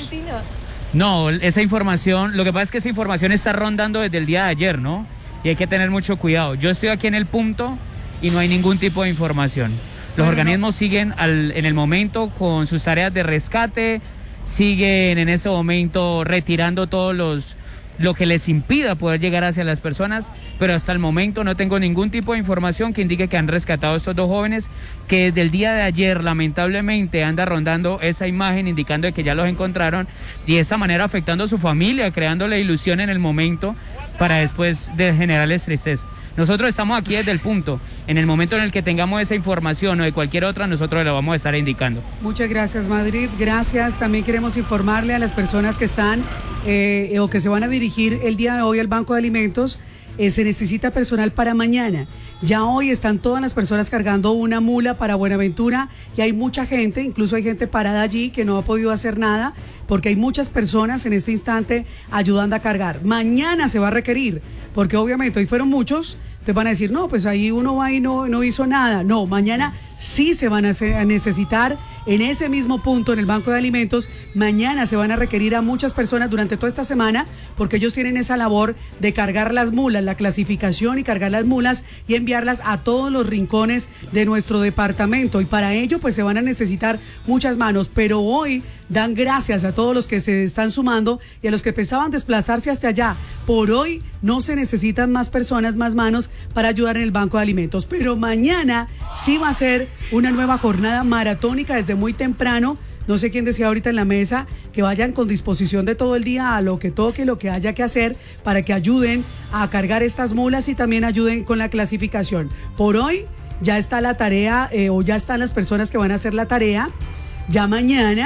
No, esa información, lo que pasa es que esa información está rondando desde el día de ayer, ¿no? Y hay que tener mucho cuidado. Yo estoy aquí en el punto y no hay ningún tipo de información. Los bueno, organismos no. siguen al, en el momento con sus tareas de rescate, siguen en ese momento retirando todos los lo que les impida poder llegar hacia las personas, pero hasta el momento no tengo ningún tipo de información que indique que han rescatado a estos dos jóvenes, que desde el día de ayer lamentablemente anda rondando esa imagen indicando que ya los encontraron y de esta manera afectando a su familia, creándole ilusión en el momento para después de generarles tristeza. Nosotros estamos aquí desde el punto. En el momento en el que tengamos esa información o de cualquier otra, nosotros la vamos a estar indicando. Muchas gracias, Madrid. Gracias. También queremos informarle a las personas que están eh, o que se van a dirigir el día de hoy al Banco de Alimentos. Eh, se necesita personal para mañana. Ya hoy están todas las personas cargando una mula para Buenaventura y hay mucha gente, incluso hay gente parada allí que no ha podido hacer nada porque hay muchas personas en este instante ayudando a cargar. Mañana se va a requerir, porque obviamente hoy fueron muchos, te van a decir, no, pues ahí uno va y no, no hizo nada. No, mañana sí se van a, hacer, a necesitar en ese mismo punto, en el Banco de Alimentos, mañana se van a requerir a muchas personas durante toda esta semana, porque ellos tienen esa labor de cargar las mulas, la clasificación y cargar las mulas y enviarlas a todos los rincones de nuestro departamento. Y para ello, pues se van a necesitar muchas manos, pero hoy dan gracias a todos los que se están sumando y a los que pensaban desplazarse hasta allá. Por hoy no se necesitan más personas, más manos para ayudar en el Banco de Alimentos, pero mañana sí va a ser una nueva jornada maratónica desde muy temprano. No sé quién decía ahorita en la mesa que vayan con disposición de todo el día a lo que toque, lo que haya que hacer para que ayuden a cargar estas mulas y también ayuden con la clasificación. Por hoy ya está la tarea eh, o ya están las personas que van a hacer la tarea. Ya mañana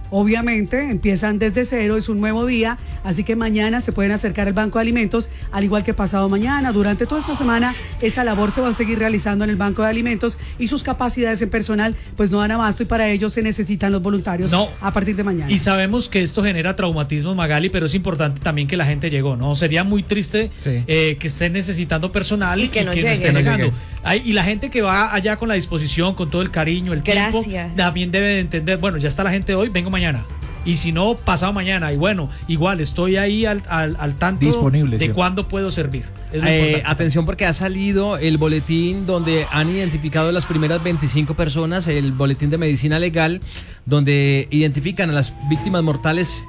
obviamente empiezan desde cero, es un nuevo día, así que mañana se pueden acercar al Banco de Alimentos, al igual que pasado mañana. Durante toda esta semana esa labor se va a seguir realizando en el Banco de Alimentos y sus capacidades en personal pues no dan abasto y para ello se necesitan los voluntarios no. a partir de mañana. Y sabemos que esto genera traumatismos, Magali, pero es importante también que la gente llegó, ¿no? Sería muy triste sí. eh, que estén necesitando personal y, y que, no, y que no estén llegando. Hay, y la gente que va allá con la disposición, con todo el cariño, el Gracias. tiempo, también debe de entender, bueno, ya está la gente hoy, vengo mañana. Y si no, pasado mañana. Y bueno, igual estoy ahí al, al, al tanto disponible, de sí. cuándo puedo servir. Es eh, atención porque ha salido el boletín donde han identificado las primeras veinticinco personas, el boletín de medicina legal, donde identifican a las víctimas mortales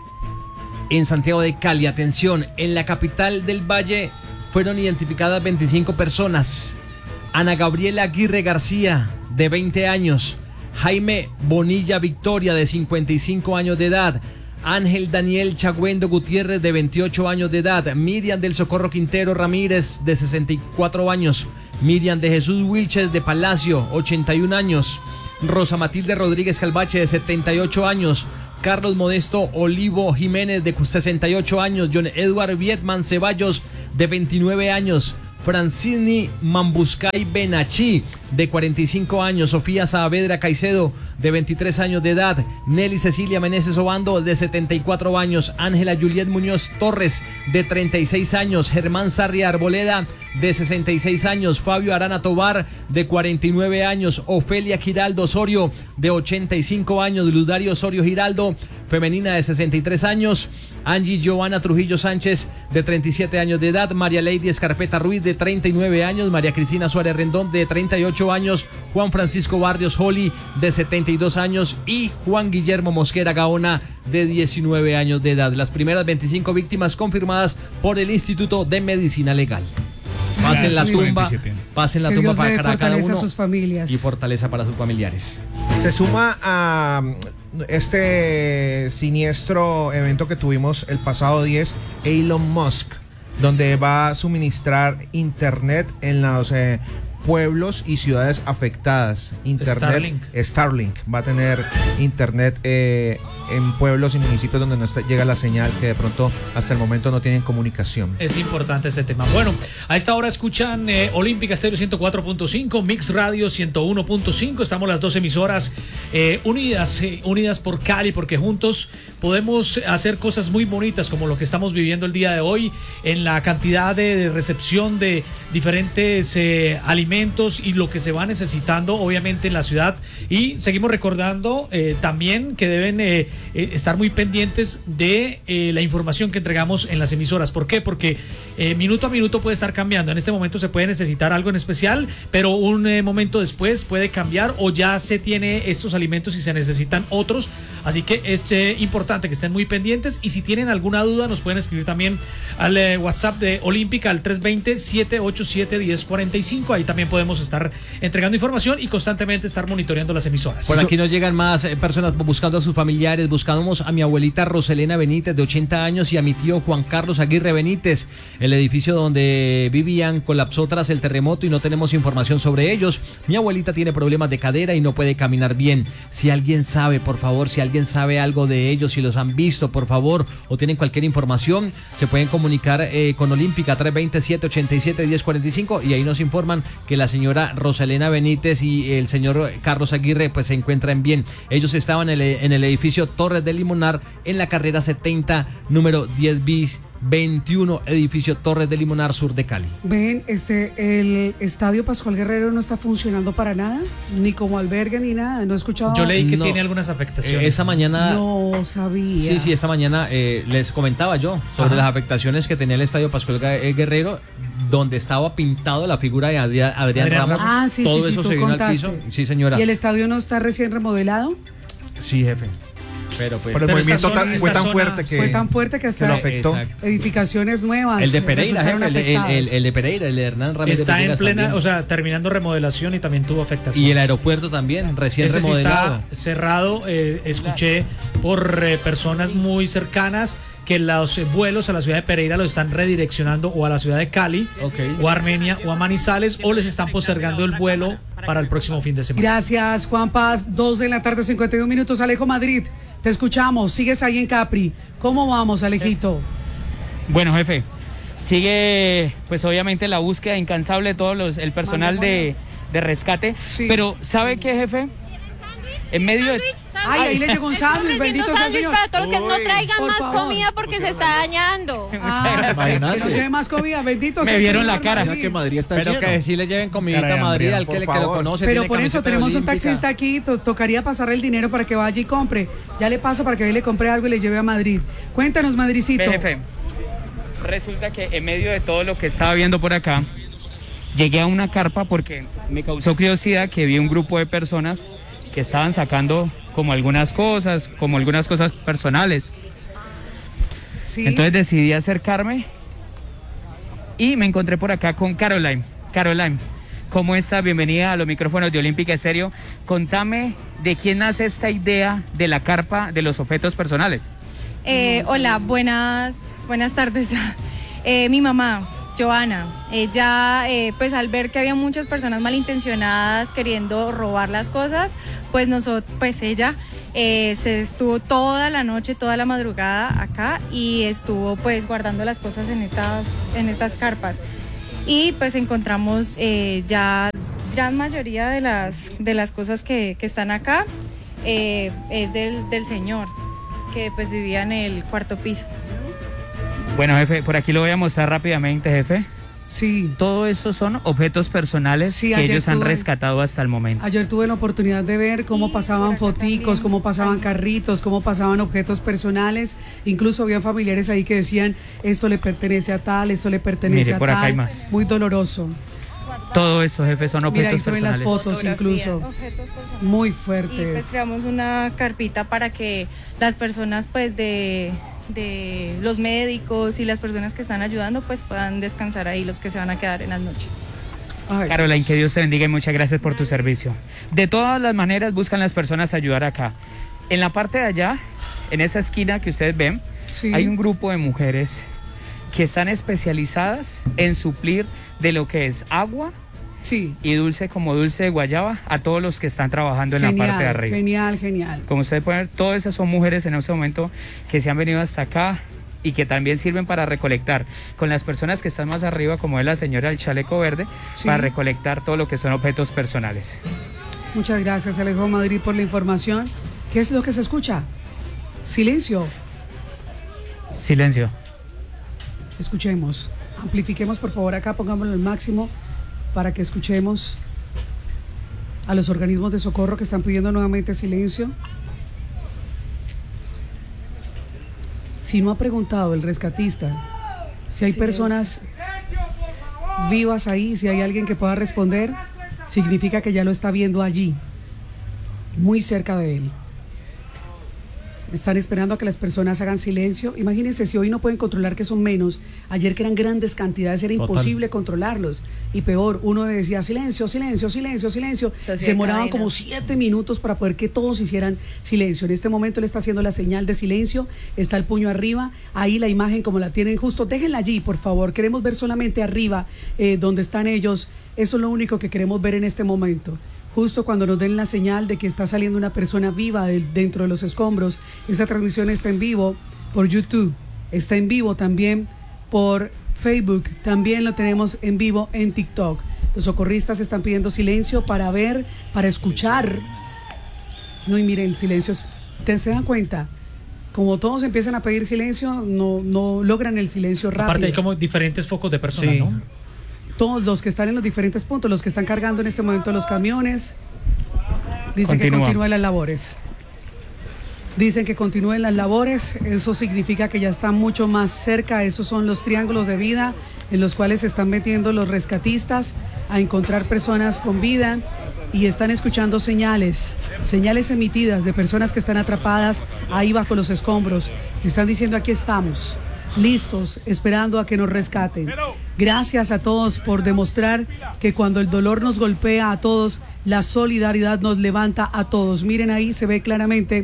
en Santiago de Cali. Atención, en la capital del Valle fueron identificadas veinticinco personas. Ana Gabriela Aguirre García, de veinte años. Jaime Bonilla Victoria, de cincuenta y cinco años de edad. Ángel Daniel Chagüendo Gutiérrez, de veintiocho años de edad. Miriam del Socorro Quintero Ramírez, de sesenta y cuatro años. Miriam de Jesús Wilches de Palacio, ochenta y un años. Rosa Matilde Rodríguez Calvache, de setenta y ocho años. Carlos Modesto Olivo Jiménez, de sesenta y ocho años. John Edward Vietman Ceballos, de veintinueve años. Francini Mambuscay Benachí, de cuarenta y cinco años. Sofía Saavedra Caicedo, de veintitrés años de edad. Nelly Cecilia Meneses Obando, de setenta y cuatro años. Ángela Juliet Muñoz Torres, de treinta y seis años. Germán Sarria Arboleda, de sesenta y seis años. Fabio Arana Tobar, de cuarenta y nueve años. Ofelia Giraldo Osorio, de ochenta y cinco años. Ludario Osorio Giraldo, femenina, de sesenta y tres años. Angie Giovanna Trujillo Sánchez, de treinta y siete años de edad. María Lady Escarpeta Ruiz, de treinta y nueve años. María Cristina Suárez Rendón, de treinta y ocho años. Juan Francisco Barrios Holly, de setenta y dos años. Y Juan Guillermo Mosquera Gaona, de diecinueve años de edad. Las primeras veinticinco víctimas confirmadas por el Instituto de Medicina Legal. Pasen la tumba, pasen la que tumba Dios para, para cada uno a sus familias. y fortaleza para sus familiares. Se suma a este siniestro evento que tuvimos el pasado diez, Elon Musk, donde va a suministrar internet en los eh, pueblos y ciudades afectadas. Internet, Starlink. Starlink va a tener internet eh, en pueblos y municipios donde no está, llega la señal, que de pronto hasta el momento no tienen comunicación. Es importante este tema. Bueno, a esta hora escuchan eh, Olímpica Estéreo ciento cuatro punto cinco, Mix Radio ciento uno punto cinco. Estamos las dos emisoras eh, unidas, eh, unidas por Cali, porque juntos podemos hacer cosas muy bonitas como lo que estamos viviendo el día de hoy en la cantidad de, de recepción de diferentes eh, alimentos y lo que se va necesitando obviamente en la ciudad. Y seguimos recordando eh, también que deben eh, eh, estar muy pendientes de eh, la información que entregamos en las emisoras. ¿Por qué? Porque eh, minuto a minuto puede estar cambiando. En este momento se puede necesitar algo en especial, pero un eh, momento después puede cambiar, o ya se tiene estos alimentos y se necesitan otros. Así que es eh, importante que estén muy pendientes, y si tienen alguna duda nos pueden escribir también al eh, WhatsApp de Olímpica al tres dos cero, siete ocho siete, uno cero cuatro cinco. Ahí también podemos estar entregando información y constantemente estar monitoreando las emisoras. Por aquí nos llegan más eh, personas buscando a sus familiares. Buscamos a mi abuelita Roselena Benítez, de ochenta años, y a mi tío Juan Carlos Aguirre Benítez. El edificio donde vivían colapsó tras el terremoto y no tenemos información sobre ellos. Mi abuelita tiene problemas de cadera y no puede caminar bien. Si alguien sabe, por favor, si alguien sabe algo de ellos, si los han visto, por favor, o tienen cualquier información, se pueden comunicar eh, con Olímpica tres dos cero, siete ocho siete, uno cero cuatro cinco, y ahí nos informan que la señora Roselena Benítez y el señor Carlos Aguirre pues se encuentran bien. Ellos estaban en el, en el edificio Torres del Limonar, en la carrera setenta, número diez bis veintiuno, edificio Torres del Limonar, sur de Cali. Ven, este, el estadio Pascual Guerrero no está funcionando para nada, ni como albergue ni nada. No he escuchado. Yo leí que no. tiene algunas afectaciones. Eh, esta mañana. No sabía. Sí, sí, esta mañana eh, les comentaba yo sobre Ajá. las afectaciones que tenía el estadio Pascual Guerrero, donde estaba pintado la figura de Adrián, Adrián Ramos. Ah, sí, Todo sí, eso sí, se vino contaste. al piso. Sí, señora. ¿Y el estadio no está recién remodelado? Sí, jefe. Pero, pues, pero el pero movimiento zona, tan, fue tan zona, fuerte que fue tan fuerte que hasta lo afectó. Exacto. Edificaciones nuevas. El de Pereira, jefe, el, el, el, el de Pereira, el de Hernán Ramírez. Está en plena, también. o sea, terminando remodelación y también tuvo afectaciones. Y el aeropuerto también, recién Ese remodelado. Sí está cerrado. Eh, escuché por eh, personas muy cercanas que los vuelos a la ciudad de Pereira los están redireccionando o a la ciudad de Cali, okay. o a Armenia, o a Manizales, o les están postergando el vuelo para el próximo fin de semana. Gracias, Juan Paz. Dos de la tarde, cincuenta y un minutos. Alejo Madrid, Te escuchamos, sigues ahí en Capri. ¿Cómo vamos, Alejito? Bueno, jefe, sigue pues obviamente la búsqueda incansable de todo los, el personal de, de rescate. Sí. Pero ¿sabe qué, jefe? En medio de... Ay, ahí le llegó un sándwich, bendito sea el Señor. Para todos los que no traigan por más favor. comida porque se está dañando. Ah, que no lleve más comida, bendito sea Me el vieron Señor la cara. Madrid. Que Madrid está Pero lleno. que sí le lleven comidita a Madrid, al que, le, que lo conoce. Pero tiene por eso camiseta tenemos un olímpica. taxista aquí, to- tocaría pasarle el dinero para que vaya y compre. Ya le paso para que vaya y le compre algo y le lleve a Madrid. Cuéntanos, Madricito. Ve, jefe, resulta que en medio de todo lo que estaba viendo por acá, llegué a una carpa porque me causó curiosidad que vi un grupo de personas que estaban sacando como algunas cosas, como algunas cosas personales. ¿Sí? Entonces decidí acercarme y me encontré por acá con Caroline. Caroline, ¿cómo estás? Bienvenida a los micrófonos de Olímpica Estéreo. Contame de quién nace esta idea de la carpa de los objetos personales. Eh, hola, buenas, buenas tardes. Eh, mi mamá, Joana, ella eh, pues al ver que había muchas personas malintencionadas queriendo robar las cosas, pues nosotros, pues ella eh, se estuvo toda la noche, toda la madrugada acá y estuvo pues guardando las cosas en estas, en estas carpas. Y pues encontramos eh, ya gran mayoría de las, de las cosas que, que están acá eh, es del, del señor que pues vivía en el cuarto piso. Bueno, jefe, por aquí lo voy a mostrar rápidamente, jefe. Sí. Todo esto son objetos personales Sí, que ayer ellos han tuve- rescatado hasta el momento. Ayer tuve la oportunidad de ver cómo pasaban foticos, cómo pasaban carritos, cómo pasaban objetos personales. Incluso había familiares ahí que decían, esto le pertenece a tal, esto le pertenece Mire, a por tal. acá hay más. Muy doloroso. Todo eso, jefe, son objetos Mira, ahí se ven las personales. fotos incluso. Muy fuertes. Y pues creamos una carpita para que las personas pues de, de los médicos y las personas que están ayudando pues puedan descansar ahí, los que se van a quedar en la noche. Caroline, que Dios te bendiga y muchas gracias por tu servicio. De todas las maneras buscan las personas ayudar acá. En la parte de allá, en esa esquina que ustedes ven, Sí. hay un grupo de mujeres que están especializadas en suplir de lo que es agua sí. y dulce como dulce de guayaba a todos los que están trabajando en la parte de arriba. Genial, genial. Como ustedes pueden ver, todas esas son mujeres en este momento que se han venido hasta acá y que también sirven para recolectar con las personas que están más arriba, como es la señora del chaleco verde, Sí. para recolectar todo lo que son objetos personales. Muchas gracias, Alejo Madrid, por la información. ¿Qué es lo que se escucha? Silencio. Silencio. Escuchemos. Amplifiquemos, por favor, acá, pongámoslo al máximo para que escuchemos a los organismos de socorro que están pidiendo nuevamente silencio. Si no ha preguntado el rescatista si hay Silencio. personas vivas ahí, si hay alguien que pueda responder, significa que ya lo está viendo allí, muy cerca de él. Están esperando a que las personas hagan silencio. Imagínense, si hoy no pueden controlar que son menos, ayer que eran grandes cantidades, era Total. imposible controlarlos. Y peor, uno decía silencio, silencio, silencio, silencio. Se hacía Se demoraban cadena. como siete minutos para poder que todos hicieran silencio. En este momento él está haciendo la señal de silencio, está el puño arriba, ahí la imagen como la tienen justo, déjenla allí, por favor. Queremos ver solamente arriba, eh, donde están ellos. Eso es lo único que queremos ver en este momento. Justo cuando nos den la señal de que está saliendo una persona viva de- dentro de los escombros. Esa transmisión está en vivo por YouTube, está en vivo también por Facebook, también lo tenemos en vivo en TikTok. Los socorristas están pidiendo silencio para ver, para escuchar. No, y miren, el silencio es, ¿te se dan cuenta? Como todos empiezan a pedir silencio, no, no logran el silencio rápido. Aparte hay como diferentes focos de personas, Sí. ¿no? Todos los que están en los diferentes puntos, los que están cargando en este momento los camiones, dicen que Continúa. continúen las labores. Dicen que continúen las labores, eso significa que ya están mucho más cerca, esos son los triángulos de vida en los cuales se están metiendo los rescatistas a encontrar personas con vida y están escuchando señales, señales emitidas de personas que están atrapadas ahí bajo los escombros. Están diciendo aquí estamos, listos, esperando a que nos rescaten. Gracias a todos por demostrar que cuando el dolor nos golpea a todos, la solidaridad nos levanta a todos. Miren ahí, se ve claramente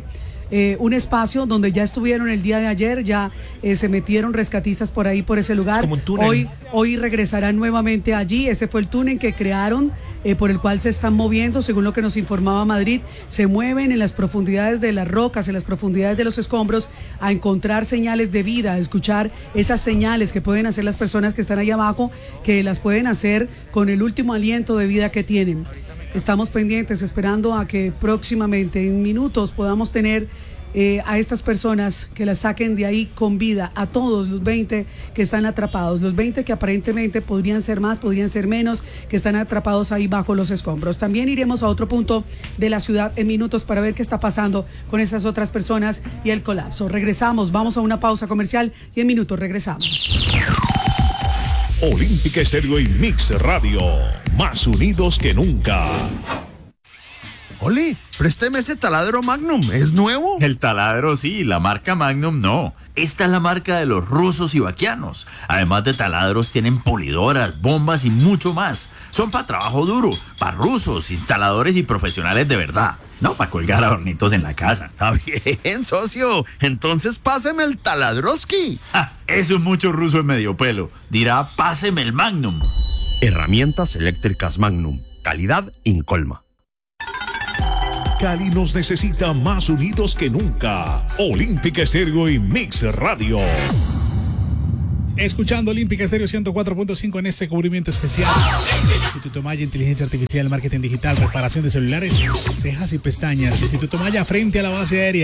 eh, un espacio donde ya estuvieron el día de ayer, ya eh, se metieron rescatistas por ahí, por ese lugar. Es como un túnel. Hoy, hoy regresarán nuevamente allí. Ese fue el túnel que crearon, eh, por el cual se están moviendo, según lo que nos informaba Madrid. Se mueven en las profundidades de las rocas, en las profundidades de los escombros, a encontrar señales de vida, a escuchar esas señales que pueden hacer las personas que están ahí abajo, que las pueden hacer con el último aliento de vida que tienen. Estamos pendientes, esperando a que próximamente, en minutos, podamos tener eh, a estas personas que las saquen de ahí con vida, a todos los veinte que están atrapados, los veinte que aparentemente podrían ser más, podrían ser menos, que están atrapados ahí bajo los escombros. También iremos a otro punto de la ciudad en minutos para ver qué está pasando con esas otras personas y el colapso. Regresamos, vamos a una pausa comercial y en minutos regresamos. Olímpica Estéreo y Mix Radio, más unidos que nunca. Oli, présteme ese taladro Magnum, ¿es nuevo? El taladro sí, la marca Magnum no. Esta es la marca de los rusos y vaquianos. Además de taladros, tienen polidoras, bombas y mucho más. Son para trabajo duro, para rusos, instaladores y profesionales de verdad. No para colgar adornitos en la casa. Está bien, socio. Entonces páseme el taladroski. Ah, eso es mucho ruso en medio pelo. Dirá, páseme el Magnum. Herramientas eléctricas Magnum. Calidad incolma. Cali nos necesita más unidos que nunca. Olímpica Estéreo y Mix Radio. Escuchando Olímpica Estéreo ciento cuatro punto cinco en este cubrimiento especial. Instituto Maya, Inteligencia Artificial, Marketing Digital, Reparación de Celulares, Cejas y Pestañas. Instituto Maya, frente a la base aérea.